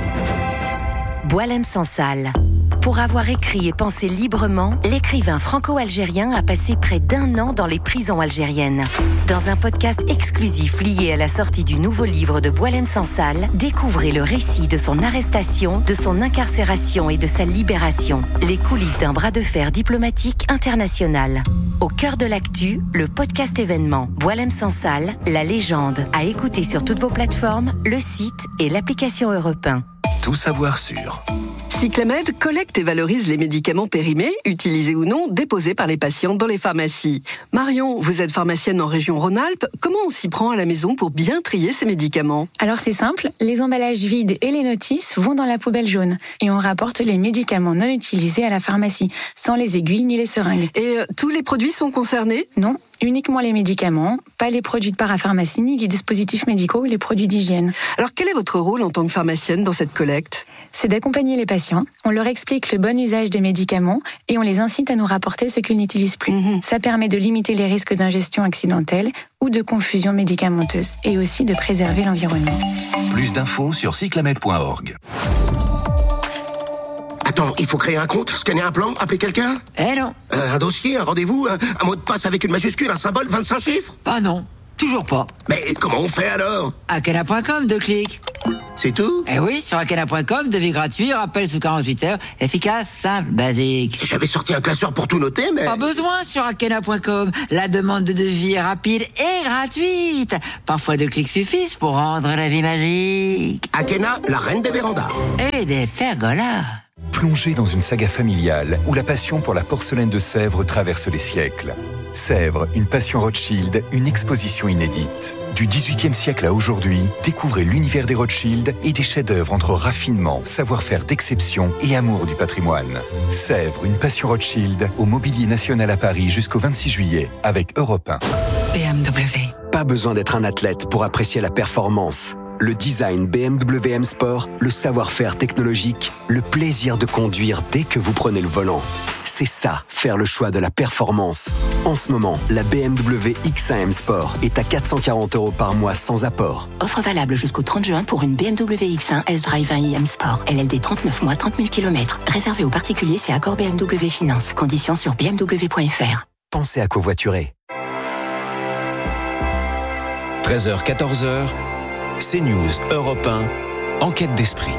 un. Boualem Sansal. Pour avoir écrit et pensé librement, l'écrivain franco-algérien a passé près d'un an dans les prisons algériennes. Dans un podcast exclusif lié à la sortie du nouveau livre de Boualem Sansal, découvrez le récit de son arrestation, de son incarcération et de sa libération. Les coulisses d'un bras de fer diplomatique international. Au cœur de l'actu, le podcast événement Boualem Sansal, la légende, à écouter sur toutes vos plateformes, le site et l'application Europe un. Tout savoir sur Cyclamed collecte et valorise les médicaments périmés, utilisés ou non, déposés par les patients dans les pharmacies. Marion, vous êtes pharmacienne en région Rhône-Alpes. Comment on s'y prend à la maison pour bien trier ces médicaments? Alors c'est simple, les emballages vides et les notices vont dans la poubelle jaune. Et on rapporte les médicaments non utilisés à la pharmacie, sans les aiguilles ni les seringues. Et euh, tous les produits sont concernés? Non. Uniquement les médicaments, pas les produits de parapharmacie, ni les dispositifs médicaux ou les produits d'hygiène. Alors quel est votre rôle en tant que pharmacienne dans cette collecte? C'est d'accompagner les patients, on leur explique le bon usage des médicaments et on les incite à nous rapporter ce qu'ils n'utilisent plus. Mmh. Ça permet de limiter les risques d'ingestion accidentelle ou de confusion médicamenteuse et aussi de préserver l'environnement. Plus d'infos sur cyclamed point org. Attends, il faut créer un compte, scanner un plan, appeler quelqu'un? Eh non. Euh, un dossier, un rendez-vous, un, un mot de passe avec une majuscule, un symbole, vingt-cinq chiffres? Ah non, toujours pas. Mais comment on fait alors? Akena point com, deux clics. C'est tout? Eh oui, sur Akena point com, devis gratuit, rappel sous quarante-huit heures, efficace, simple, basique. J'avais sorti un classeur pour tout noter, mais... Pas besoin sur Akena point com. La demande de devis est rapide et gratuite. Parfois deux clics suffisent pour rendre la vie magique. Akena, la reine des vérandas. Et des pergolas. Plongez dans une saga familiale où la passion pour la porcelaine de Sèvres traverse les siècles. Sèvres, une passion Rothschild, une exposition inédite. Du dix-huitième siècle à aujourd'hui, découvrez l'univers des Rothschild et des chefs-d'œuvre entre raffinement, savoir-faire d'exception et amour du patrimoine. Sèvres, une passion Rothschild, au Mobilier National à Paris jusqu'au vingt-six juillet, avec Europe un. B M W. Pas besoin d'être un athlète pour apprécier la performance. Le design B M W M Sport, le savoir-faire technologique, le plaisir de conduire dès que vous prenez le volant. C'est ça, faire le choix de la performance. En ce moment, la B M W X un M Sport est à quatre cent quarante euros par mois sans apport. Offre valable jusqu'au trente juin pour une B M W X un S-Drive un i M Sport. L L D trente-neuf mois, trente mille kilomètres. Réservé aux particuliers, c'est accord B M W Finance. Conditions sur b m w point f r. Pensez à covoiturer. treize heures, quatorze heures. CNews, Europe un, enquête d'esprit.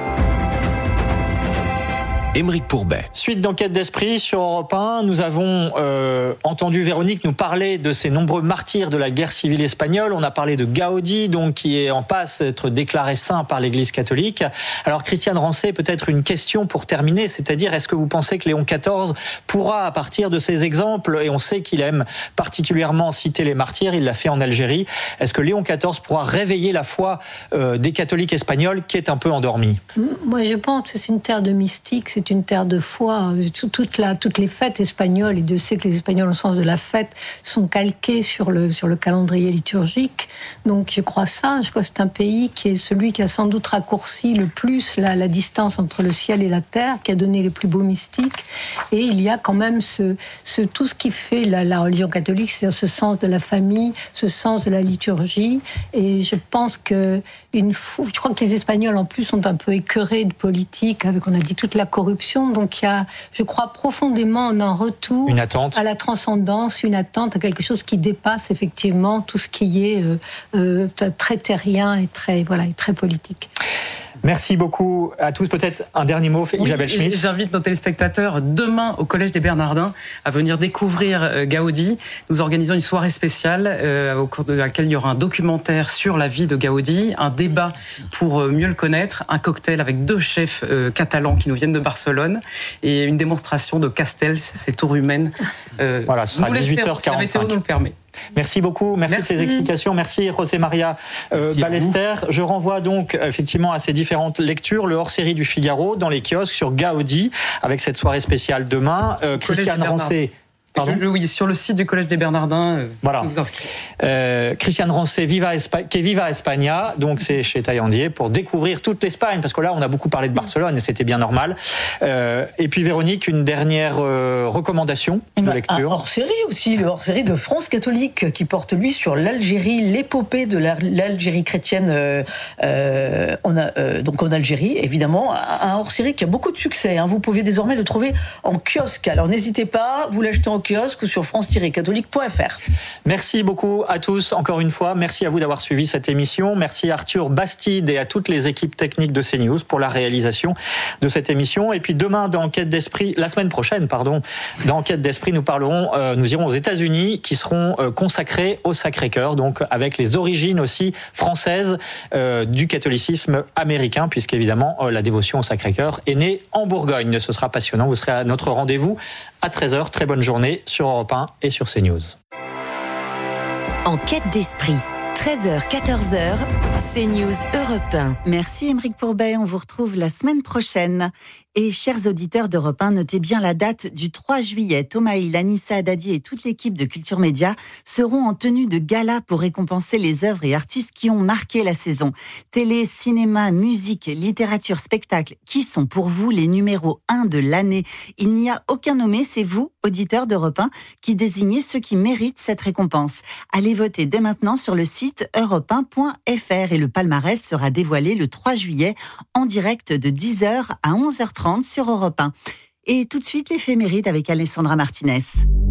Aymeric Pourbet. Suite d'enquête d'esprit sur Europe un, nous avons euh, entendu Véronique nous parler de ces nombreux martyrs de la guerre civile espagnole. On a parlé de Gaudi, donc qui est en passe d'être déclaré saint par l'Église catholique. Alors Christiane Rancé, peut-être une question pour terminer, c'est-à-dire est-ce que vous pensez que Léon quatorze pourra, à partir de ces exemples, et on sait qu'il aime particulièrement citer les martyrs, il l'a fait en Algérie, est-ce que Léon quatorze pourra réveiller la foi euh, des catholiques espagnols qui est un peu endormie? Moi je pense que c'est une terre de mystique, c'est une terre de foi. Toute la, toutes les fêtes espagnoles, et Dieu sait que les Espagnols, au sens de la fête, sont calquées sur le, sur le calendrier liturgique. Donc je crois ça. Je crois que c'est un pays qui est celui qui a sans doute raccourci le plus la, la distance entre le ciel et la terre, qui a donné les plus beaux mystiques. Et il y a quand même ce, ce, tout ce qui fait la, la religion catholique, c'est-à-dire ce sens de la famille, ce sens de la liturgie. Et je pense que une fou, je crois que les Espagnols, en plus, sont un peu écœurés de politique, avec, on a dit, toute la corruption. Donc il y a, je crois profondément en un retour une attente. À la transcendance, une attente à quelque chose qui dépasse effectivement tout ce qui est euh, euh, très terrien et très, voilà, et très politique. Merci beaucoup à tous. Peut-être un dernier mot, oui, Isabelle Schmitt. J'invite nos téléspectateurs demain au Collège des Bernardins à venir découvrir Gaudi. Nous organisons une soirée spéciale euh, au cours de laquelle il y aura un documentaire sur la vie de Gaudi, un débat pour mieux le connaître, un cocktail avec deux chefs euh, catalans qui nous viennent de Barcelone et une démonstration de Castells, ces tours humaines. Euh, voilà, ce sera dix-huit heures quarante-cinq. Si la météo nous le permet. Merci beaucoup, merci, merci de ces explications, merci José Maria euh, Ballester. Je renvoie donc effectivement à ces différentes lectures, le hors-série du Figaro dans les kiosques sur Gaudi, avec cette soirée spéciale demain. Euh, Christiane Rancé. Pardon ? Je, oui, sur le site du Collège des Bernardins, euh, voilà. vous inscrivez. Euh, Christiane Rancé, Viva Espa- qui est Viva España, donc c'est chez Taillandier, pour découvrir toute l'Espagne, parce que là on a beaucoup parlé de Barcelone et c'était bien normal. Euh, et puis Véronique, une dernière euh, recommandation de ben, lecture. Un hors-série aussi, le hors-série de France catholique, qui porte lui sur l'Algérie, l'épopée de la, l'Algérie chrétienne euh, euh, en, euh, donc en Algérie, évidemment. Un hors-série qui a beaucoup de succès, hein. Vous pouvez désormais le trouver en kiosque, alors n'hésitez pas, vous l'achetez en en kiosque ou sur france tiret catholique point f r. Merci beaucoup à tous, encore une fois. Merci à vous d'avoir suivi cette émission. Merci à Arthur Bastide et à toutes les équipes techniques de CNews pour la réalisation de cette émission. Et puis demain, dans Enquête d'Esprit, la semaine prochaine, pardon, dans Enquête d'Esprit, nous parlerons, euh, nous irons aux États-Unis, qui seront euh, consacrés au Sacré-Cœur, donc avec les origines aussi françaises euh, du catholicisme américain, puisqu'évidemment, euh, la dévotion au Sacré-Cœur est née en Bourgogne. Ce sera passionnant. Vous serez à notre rendez-vous à treize heures. Très bonne journée sur Europe un et sur CNews. Enquête d'Esprit. treize heures, quatorze heures, CNews Europe un. Merci Aymeric Pourbet, on vous retrouve la semaine prochaine. Et chers auditeurs d'Europe un, notez bien la date du trois juillet. Thomas Hill, Anissa Haddadi et toute l'équipe de Culture Média seront en tenue de gala pour récompenser les œuvres et artistes qui ont marqué la saison. Télé, cinéma, musique, littérature, spectacle, qui sont pour vous les numéros un de l'année? Il n'y a aucun nommé, c'est vous, auditeurs d'Europe un, qui désignez ceux qui méritent cette récompense. Allez voter dès maintenant sur le site europe un point f r et le palmarès sera dévoilé le trois juillet en direct de dix heures à onze heures trente sur Europe un. Et tout de suite, l'éphéméride avec Alessandra Martinez.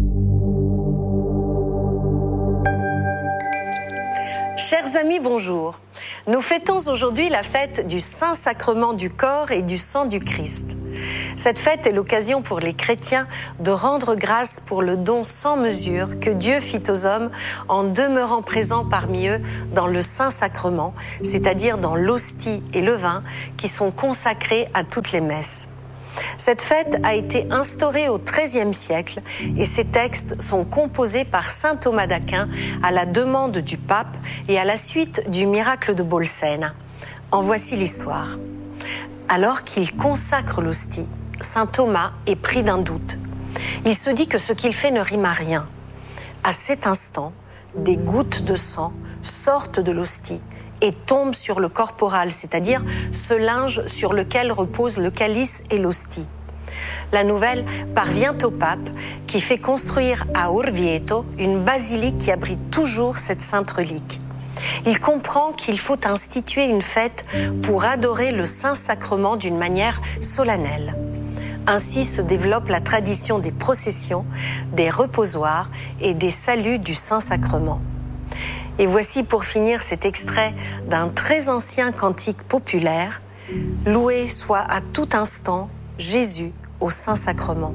Chers amis, bonjour. Nous fêtons aujourd'hui la fête du Saint-Sacrement du corps et du sang du Christ. Cette fête est l'occasion pour les chrétiens de rendre grâce pour le don sans mesure que Dieu fit aux hommes en demeurant présent parmi eux dans le Saint-Sacrement, c'est-à-dire dans l'hostie et le vin qui sont consacrés à toutes les messes. Cette fête a été instaurée au treizième siècle et ces textes sont composés par saint Thomas d'Aquin à la demande du pape et à la suite du miracle de Bolsène. En voici l'histoire. Alors qu'il consacre l'hostie, saint Thomas est pris d'un doute. Il se dit que ce qu'il fait ne rime à rien. À cet instant, des gouttes de sang sortent de l'hostie et tombent sur le corporal, c'est-à-dire ce linge sur lequel repose le calice et l'hostie. La nouvelle parvient au pape qui fait construire à Orvieto une basilique qui abrite toujours cette sainte relique. Il comprend qu'il faut instituer une fête pour adorer le Saint-Sacrement d'une manière solennelle. Ainsi se développe la tradition des processions, des reposoirs et des saluts du Saint-Sacrement. Et voici pour finir cet extrait d'un très ancien cantique populaire. Loué soit à tout instant Jésus au Saint-Sacrement.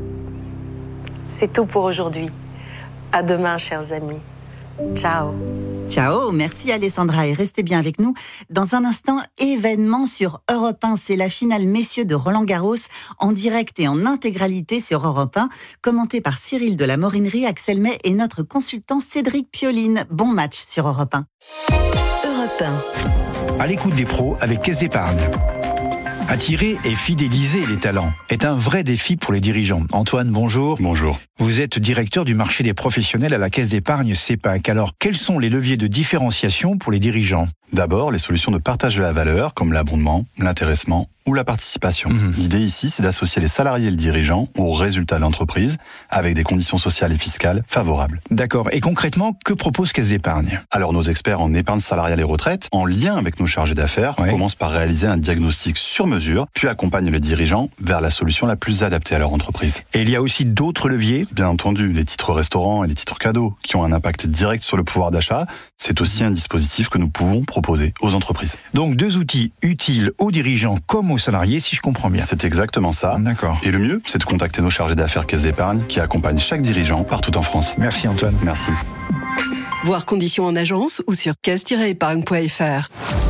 C'est tout pour aujourd'hui. À demain, chers amis. Ciao. Ciao, merci Alessandra et restez bien avec nous. Dans un instant, événement sur Europe un, c'est la finale messieurs de Roland-Garros en direct et en intégralité sur Europe un, commenté par Cyril de la Morinerie, Axel May et notre consultant Cédric Pioline. Bon match sur Europe un. Europe un. À l'écoute des pros avec Caisse d'Épargne. Attirer et fidéliser les talents est un vrai défi pour les dirigeants. Antoine, bonjour. Bonjour. Vous êtes directeur du marché des professionnels à la Caisse d'Épargne CEPAC. Alors, quels sont les leviers de différenciation pour les dirigeants ? D'abord, les solutions de partage de la valeur, comme l'abondement, l'intéressement ou la participation. Mmh. L'idée ici, c'est d'associer les salariés et le dirigeant aux résultats de l'entreprise avec des conditions sociales et fiscales favorables. D'accord. Et concrètement, que propose Caisse d'Épargne ? Alors, nos experts en épargne salariale et retraite, en lien avec nos chargés d'affaires, ouais. commencent par réaliser un diagnostic sur mesure, puis accompagnent les dirigeants vers la solution la plus adaptée à leur entreprise. Et il y a aussi d'autres leviers ? Bien entendu, les titres restaurants et les titres cadeaux, qui ont un impact direct sur le pouvoir d'achat, c'est aussi un dispositif que nous pouvons proposer aux entreprises. Donc, deux outils utiles aux dirigeants comme aux salariés, si je comprends bien. C'est exactement ça. D'accord. Et le mieux, c'est de contacter nos chargés d'affaires Caisse d'Épargne qui accompagnent chaque dirigeant partout en France. Merci Antoine. Merci. Voir conditions en agence ou sur caisse tiret épargne point f r.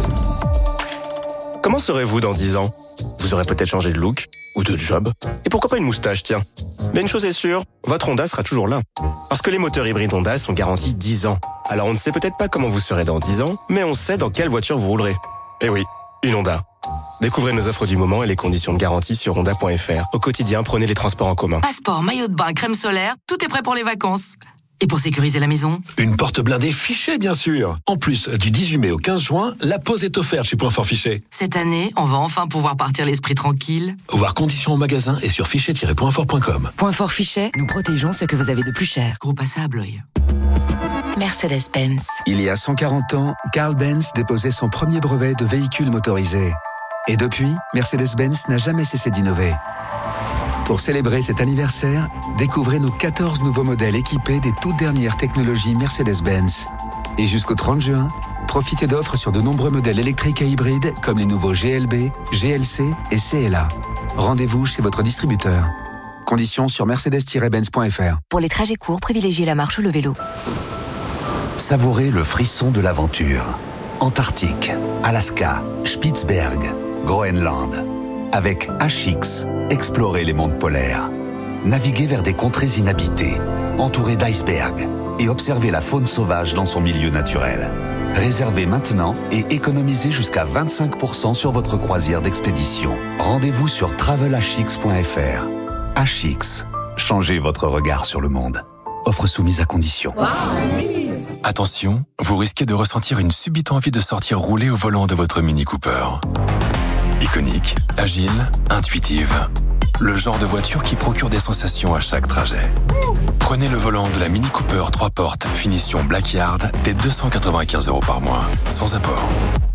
Comment serez-vous dans dix ans ? Vous aurez peut-être changé de look ou de job. Et pourquoi pas une moustache, tiens ? Mais une chose est sûre, votre Honda sera toujours là. Parce que les moteurs hybrides Honda sont garantis dix ans. Alors on ne sait peut-être pas comment vous serez dans dix ans, mais on sait dans quelle voiture vous roulerez. Eh oui, une Honda. Découvrez nos offres du moment et les conditions de garantie sur honda point f r. Au quotidien, prenez les transports en commun. Passeport, maillot de bain, crème solaire, tout est prêt pour les vacances. Et pour sécuriser la maison ? Une porte blindée Fichet, bien sûr. En plus, du dix-huit mai au quinze juin, la pause est offerte chez Point Fort Fichet. Cette année, on va enfin pouvoir partir l'esprit tranquille. Voir conditions au magasin et sur fichet tiret point fort point com. Point Fort Fichet, nous protégeons ce que vous avez de plus cher. Groupe A S A à Blois. Mercedes-Benz. Il y a cent quarante ans, Carl Benz déposait son premier brevet de véhicule motorisé. Et depuis, Mercedes-Benz n'a jamais cessé d'innover. Pour célébrer cet anniversaire, découvrez nos quatorze nouveaux modèles équipés des toutes dernières technologies Mercedes-Benz. Et jusqu'au trente juin, profitez d'offres sur de nombreux modèles électriques et hybrides comme les nouveaux G L B, G L C et C L A. Rendez-vous chez votre distributeur. Conditions sur mercedes tiret benz point f r. Pour les trajets courts, privilégiez la marche ou le vélo. Savourez le frisson de l'aventure. Antarctique, Alaska, Spitzberg, Groenland. Avec H X, explorez les mondes polaires. Naviguez vers des contrées inhabitées, entourées d'icebergs, et observez la faune sauvage dans son milieu naturel. Réservez maintenant et économisez jusqu'à vingt-cinq pour cent sur votre croisière d'expédition. Rendez-vous sur travel h x point f r. H X, changez votre regard sur le monde. Offre soumise à condition. Attention, vous risquez de ressentir une subite envie de sortir rouler au volant de votre Mini Cooper. Iconique, agile, intuitive. Le genre de voiture qui procure des sensations à chaque trajet. Prenez le volant de la Mini Cooper trois portes, finition Blackyard, dès deux cent quatre-vingt-quinze euros par mois, sans apport.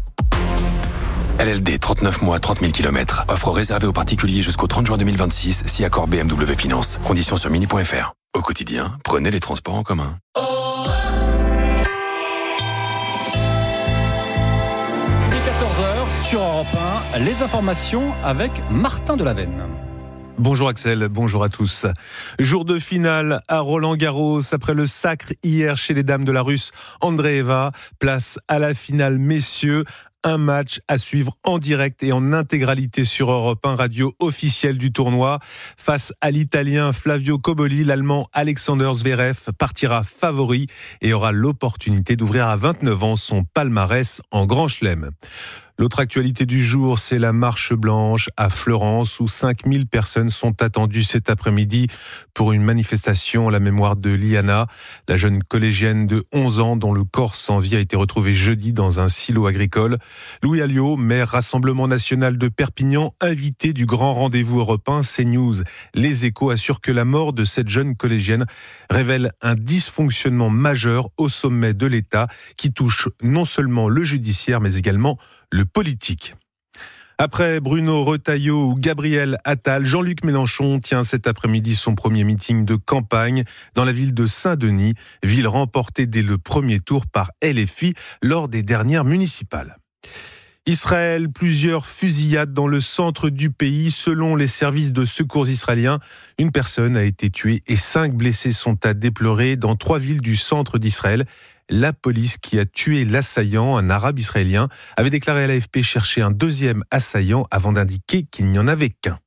L L D, trente-neuf mois, trente mille kilomètres. Offre réservée aux particuliers jusqu'au trente juin deux mille vingt-six, si accord B M W Finance. Conditions sur mini point f r. Au quotidien, prenez les transports en commun. quatorze heures sur Europe un, les informations avec Martin Delavenne. Bonjour Axel, bonjour à tous. Jour de finale à Roland-Garros, après le sacre hier chez les dames de la Russe Andreeva, place à la finale messieurs. Un match à suivre en direct et en intégralité sur Europe un, radio officielle du tournoi. Face à l'Italien Flavio Cobolli, l'Allemand Alexander Zverev partira favori et aura l'opportunité d'ouvrir à vingt-neuf ans son palmarès en Grand Chelem. L'autre actualité du jour, c'est la marche blanche à Florence où cinq mille personnes sont attendues cet après-midi pour une manifestation à la mémoire de Liana, la jeune collégienne de onze ans dont le corps sans vie a été retrouvé jeudi dans un silo agricole. Louis Alliot, maire Rassemblement National de Perpignan, invité du grand rendez-vous européen CNews. Les Échos assurent que la mort de cette jeune collégienne révèle un dysfonctionnement majeur au sommet de l'État qui touche non seulement le judiciaire mais également le politique. Après Bruno Retailleau ou Gabriel Attal, Jean-Luc Mélenchon tient cet après-midi son premier meeting de campagne dans la ville de Saint-Denis, ville remportée dès le premier tour par L F I lors des dernières municipales. Israël, plusieurs fusillades dans le centre du pays. Selon les services de secours israéliens, une personne a été tuée et cinq blessés sont à déplorer dans trois villes du centre d'Israël. La police qui a tué l'assaillant, un arabe israélien, avait déclaré à l'A F P chercher un deuxième assaillant avant d'indiquer qu'il n'y en avait qu'un.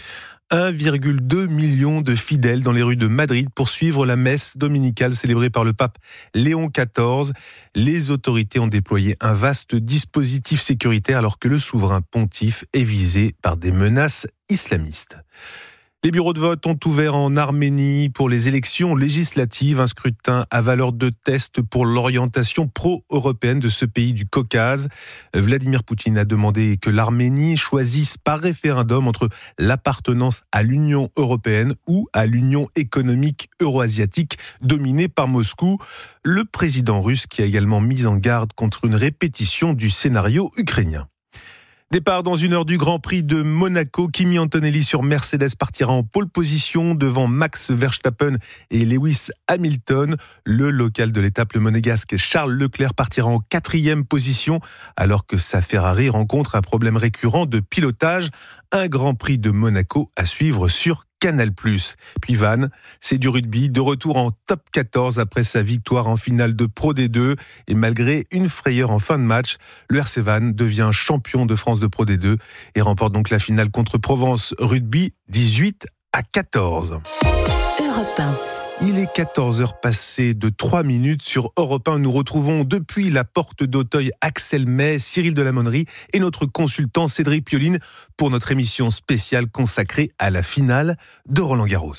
un virgule deux million de fidèles dans les rues de Madrid pour suivre la messe dominicale célébrée par le pape Léon quatorze. Les autorités ont déployé un vaste dispositif sécuritaire alors que le souverain pontife est visé par des menaces islamistes. Les bureaux de vote ont ouvert en Arménie pour les élections législatives, un scrutin à valeur de test pour l'orientation pro-européenne de ce pays du Caucase. Vladimir Poutine a demandé que l'Arménie choisisse par référendum entre l'appartenance à l'Union européenne ou à l'Union économique euro-asiatique dominée par Moscou. Le président russe qui a également mis en garde contre une répétition du scénario ukrainien. Départ dans une heure du Grand Prix de Monaco. Kimi Antonelli sur Mercedes partira en pole position devant Max Verstappen et Lewis Hamilton. Le local de l'étape, le monégasque Charles Leclerc, partira en quatrième position alors que sa Ferrari rencontre un problème récurrent de pilotage. Un Grand Prix de Monaco à suivre sur Canal plus. Puis Vannes, c'est du rugby, de retour en top quatorze après sa victoire en finale de Pro D deux. Et malgré une frayeur en fin de match, le R C Vannes devient champion de France de Pro D deux et remporte donc la finale contre Provence Rugby dix-huit à quatorze. Europe un. Il est quatorze heures passées de trois minutes sur Europe un. Nous retrouvons depuis la porte d'Auteuil Axel May, Cyril Delamonnerie et notre consultant Cédric Pioline pour notre émission spéciale consacrée à la finale de Roland-Garros.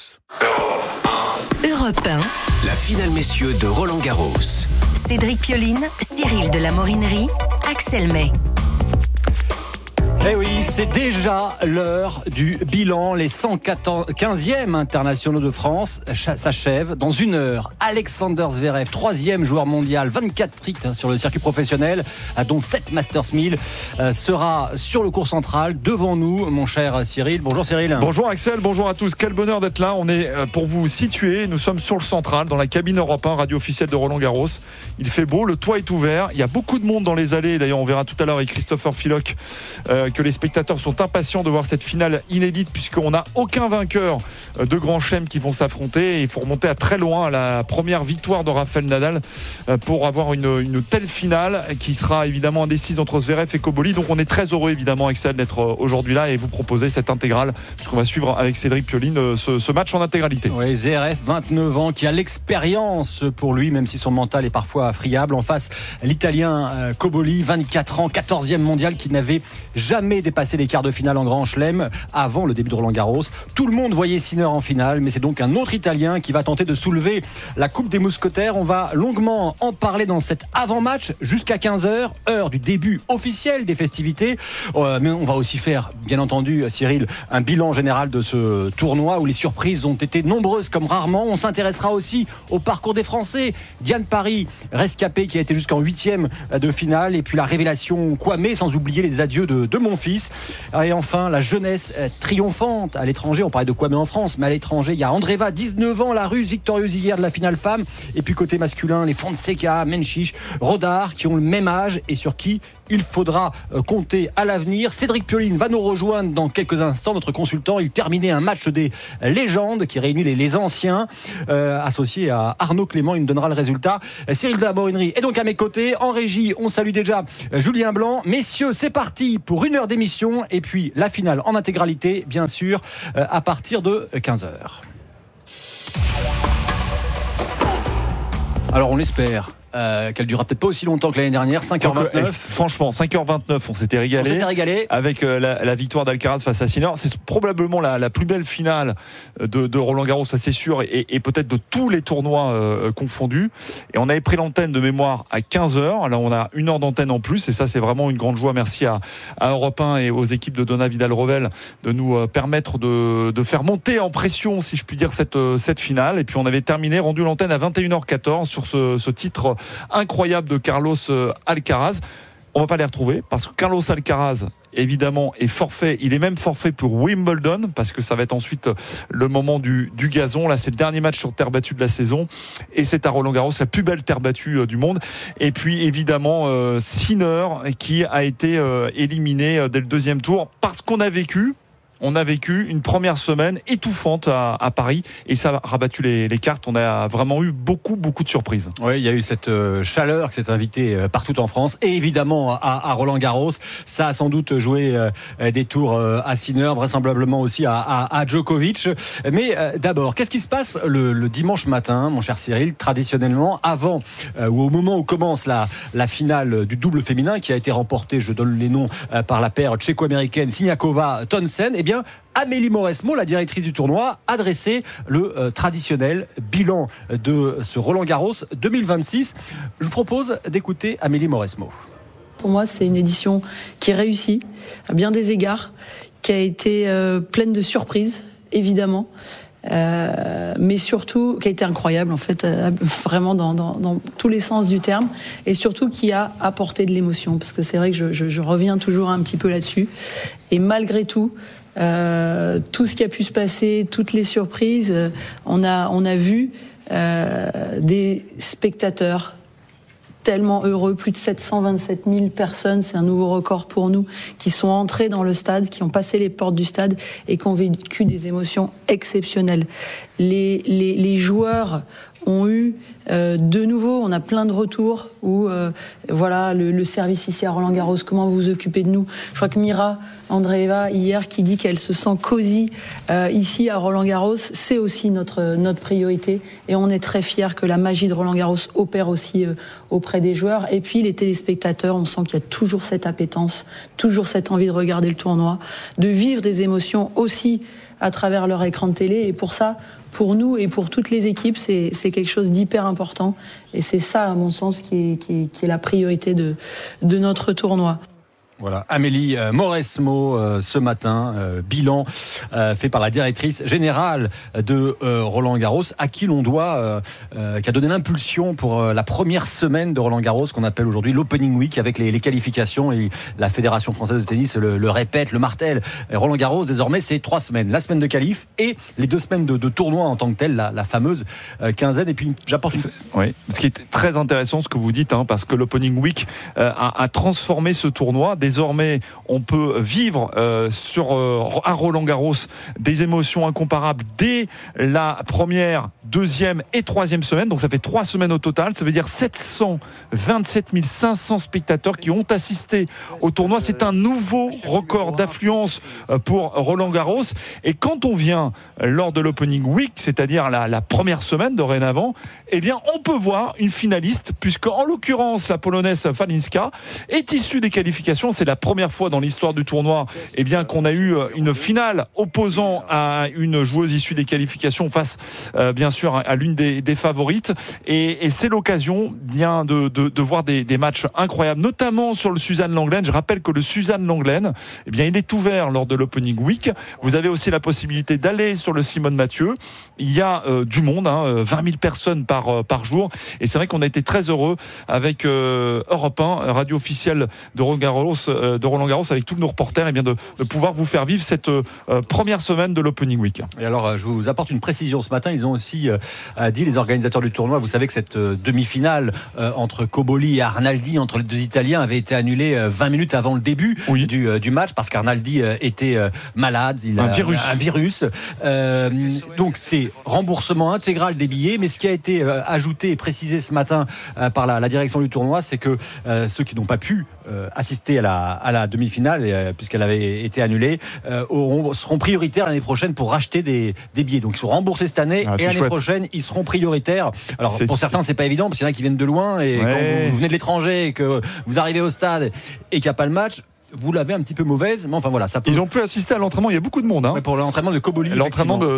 Europe un. La finale messieurs de Roland-Garros. Cédric Pioline, Cyril Delamorinerie, Axel May. Eh oui, c'est déjà l'heure du bilan. Les cent quinzième internationaux de France s'achèvent dans une heure. Alexander Zverev, troisième joueur mondial, vingt-quatre titres sur le circuit professionnel, dont sept Masters mille, sera sur le cours central devant nous, mon cher Cyril. Bonjour Cyril. Bonjour Axel, bonjour à tous. Quel bonheur d'être là. On est, pour vous situer, nous sommes sur le central, dans la cabine Europe un, radio officielle de Roland-Garros. Il fait beau, le toit est ouvert. Il y a beaucoup de monde dans les allées. D'ailleurs, on verra tout à l'heure avec Christopher Filoc euh, que les spectateurs sont impatients de voir cette finale inédite, puisqu'on n'a aucun vainqueur de Grand Chelem qui vont s'affronter. Et il faut remonter à très loin à la première victoire de Rafael Nadal pour avoir une, une telle finale qui sera évidemment indécise entre Zverev et Cobolli. Donc on est très heureux évidemment, Axel, d'être aujourd'hui là et vous proposer cette intégrale, puisqu'on va suivre avec Cédric Pioline ce, ce match en intégralité. Oui, Zverev, vingt-neuf ans, qui a l'expérience pour lui, même si son mental est parfois friable. En face, l'Italien euh, Cobolli, vingt-quatre ans, quatorzième mondial, qui n'avait jamais dépassé les quarts de finale en Grand Chelem avant le début de Roland-Garros. Tout le monde voyait Sinner en finale, mais c'est donc un autre Italien qui va tenter de soulever la Coupe des Mousquetaires. On va longuement en parler dans cet avant-match jusqu'à quinze heures, heure du début officiel des festivités. Euh, mais on va aussi faire, bien entendu, Cyril, un bilan général de ce tournoi où les surprises ont été nombreuses comme rarement. On s'intéressera aussi au parcours des Français. Diane Paris, rescapée, qui a été jusqu'en huitième de finale, et puis la révélation Kwame, sans oublier les adieux de, de mon fils. Et enfin, la jeunesse triomphante à l'étranger. On parlait de Kwame en France, mais à l'étranger, il y a Andreeva, dix-neuf ans, la Russe, victorieuse hier de la finale femme. Et puis côté masculin, les Fonseca, Menchich, Rodar, qui ont le même âge et sur qui il faudra compter à l'avenir. Cédric Pioline va nous rejoindre dans quelques instants, notre consultant. Il terminait un match des légendes qui réunit les, les anciens, euh, associé à Arnaud Clément. Il me donnera le résultat. Cyril de la Morinerie est donc à mes côtés. En régie, on salue déjà Julien Blanc. Messieurs, c'est parti pour une heure d'émission. Et puis la finale en intégralité, bien sûr, euh, à partir de quinze heures. Alors on l'espère. Euh, qu'elle durera peut-être pas aussi longtemps que l'année dernière. Cinq heures vingt-neuf. Donc, euh, franchement, cinq heures vingt-neuf, on s'était régalé. On s'était régalé. Avec euh, la, la victoire d'Alcaraz face à Sinner. C'est probablement la, la plus belle finale de, de Roland-Garros, ça c'est sûr, et, et peut-être de tous les tournois euh, confondus. Et on avait pris l'antenne de mémoire à quinze heures. Là, on a une heure d'antenne en plus, et ça, c'est vraiment une grande joie. Merci à, à Europe un et aux équipes de Donna Vidal-Revel de nous euh, permettre de, de faire monter en pression, si je puis dire, cette, cette finale. Et puis, on avait terminé, rendu l'antenne à vingt et une heures quatorze sur ce, ce titre incroyable de Carlos Alcaraz. On va pas les retrouver parce que Carlos Alcaraz, évidemment, est forfait. Il est même forfait pour Wimbledon parce que ça va être ensuite le moment du, du gazon. Là, c'est le dernier match sur terre battue de la saison et c'est à Roland-Garros, la plus belle terre battue du monde. Et puis, évidemment, euh, Sinner qui a été euh, éliminé dès le deuxième tour parce qu'on a vécu On a vécu une première semaine étouffante à, à Paris et ça a rabattu les, les cartes. On a vraiment eu beaucoup, beaucoup de surprises. Oui, il y a eu cette euh, chaleur qui s'est invitée euh, partout en France et évidemment à, à Roland-Garros. Ça a sans doute joué euh, des tours euh, à Sinner, vraisemblablement aussi à, à, à Djokovic. Mais euh, d'abord, qu'est-ce qui se passe le, le dimanche matin, mon cher Cyril, traditionnellement, avant euh, ou au moment où commence la, la finale du double féminin qui a été remportée, je donne les noms, euh, par la paire tchéco-américaine Siniakova-Townsend. Eh bien, Amélie Mauresmo, la directrice du tournoi, a dressé le euh, traditionnel bilan de ce Roland-Garros deux mille vingt-six. Je vous propose d'écouter Amélie Mauresmo. Pour moi, c'est une édition qui est réussie à bien des égards, qui a été euh, pleine de surprises, évidemment, euh, mais surtout qui a été incroyable, en fait, euh, vraiment dans, dans, dans tous les sens du terme, et surtout qui a apporté de l'émotion, parce que c'est vrai que je, je, je reviens toujours un petit peu là-dessus. Et malgré tout, Euh, tout ce qui a pu se passer, toutes les surprises, euh, on a on a vu euh, des spectateurs tellement heureux, plus de sept cent vingt-sept mille personnes, c'est un nouveau record pour nous, qui sont entrés dans le stade, qui ont passé les portes du stade et qui ont vécu des émotions exceptionnelles. Les les, les joueurs ont eu euh, de nouveau, on a plein de retours où euh, voilà le, le service ici à Roland-Garros, comment vous vous occupez de nous. Je crois que Mira Andreeva hier qui dit qu'elle se sent cosy euh, ici à Roland-Garros, c'est aussi notre notre priorité et on est très fiers que la magie de Roland-Garros opère aussi euh, auprès des joueurs. Et puis les téléspectateurs, on sent qu'il y a toujours cette appétence, toujours cette envie de regarder le tournoi, de vivre des émotions aussi à travers leur écran de télé. Et pour ça, pour nous et pour toutes les équipes, c'est, c'est quelque chose d'hyper important. Et c'est ça, à mon sens, qui est, qui est, qui est la priorité de, de notre tournoi. Voilà, Amélie euh, Mauresmo euh, ce matin, euh, bilan euh, fait par la directrice générale de euh, Roland Garros, à qui l'on doit, euh, euh, qui a donné l'impulsion pour euh, la première semaine de Roland Garros, qu'on appelle aujourd'hui l'Opening Week, avec les, les qualifications, et la Fédération française de tennis le, le répète, le martèle. Et Roland Garros, désormais, c'est trois semaines, la semaine de qualif et les deux semaines de, de tournoi en tant que tel, la, la fameuse euh, quinzaine. Et puis j'apporte une... Oui, ce qui est très intéressant ce que vous dites, hein, parce que l'Opening Week euh, a, a transformé ce tournoi. Désormais, on peut vivre euh, sur euh, à Roland-Garros des émotions incomparables dès la première, deuxième et troisième semaine. Donc ça fait trois semaines au total. Ça veut dire sept cent vingt-sept mille cinq cents spectateurs qui ont assisté au tournoi. C'est un nouveau record d'affluence pour Roland-Garros. Et quand on vient lors de l'Opening Week, c'est-à-dire la, la première semaine dorénavant, eh bien, on peut voir une finaliste, puisque en l'occurrence, la Polonaise Falinska est issue des qualifications. C'est la première fois dans l'histoire du tournoi, eh bien, qu'on a eu une finale opposant à une joueuse issue des qualifications face, euh, bien sûr, à l'une des, des favorites. Et, et c'est l'occasion, bien, de, de, de voir des, des matchs incroyables, notamment sur le Suzanne Lenglen. Je rappelle que le Suzanne Lenglen, eh bien, il est ouvert lors de l'Opening Week. Vous avez aussi la possibilité d'aller sur le Simone Mathieu. Il y a euh, du monde, hein, vingt mille personnes par, euh, par jour. Et c'est vrai qu'on a été très heureux avec euh, Europe un, radio officielle de Roland Garros, euh, de Roland Garros, avec tous nos reporters, et bien de, de pouvoir vous faire vivre cette euh, première semaine de l'Opening Week. Et alors, je vous apporte une précision. Ce matin, ils ont aussi euh, dit, les organisateurs du tournoi, vous savez que cette euh, demi-finale euh, entre Cobolli et Arnaldi, entre les deux Italiens, avait été annulée euh, vingt minutes avant le début oui. du, euh, du match, parce qu'Arnaldi euh, était euh, malade. Il un a virus. Un virus. Euh, donc, c'est remboursement intégral des billets. Mais ce qui a été euh, ajouté et précisé ce matin euh, par la, la direction du tournoi, c'est que euh, ceux qui n'ont pas pu euh, assister à la, à la demi-finale, euh, puisqu'elle avait été annulée, euh, auront, seront prioritaires l'année prochaine pour racheter des, des billets. Donc, ils sont remboursés cette année ah, et l'année chouette. prochaine, ils seront prioritaires. Alors, c'est, pour certains, c'est pas évident, parce qu'il y en a qui viennent de loin, et ouais. quand vous, vous venez de l'étranger et que vous arrivez au stade et qu'il n'y a pas le match, vous l'avez un petit peu mauvaise, mais enfin voilà. Ça peut... Ils ont pu assister à l'entraînement, il y a beaucoup de monde. Hein. Ouais, pour l'entraînement de Cobolli. L'entraînement de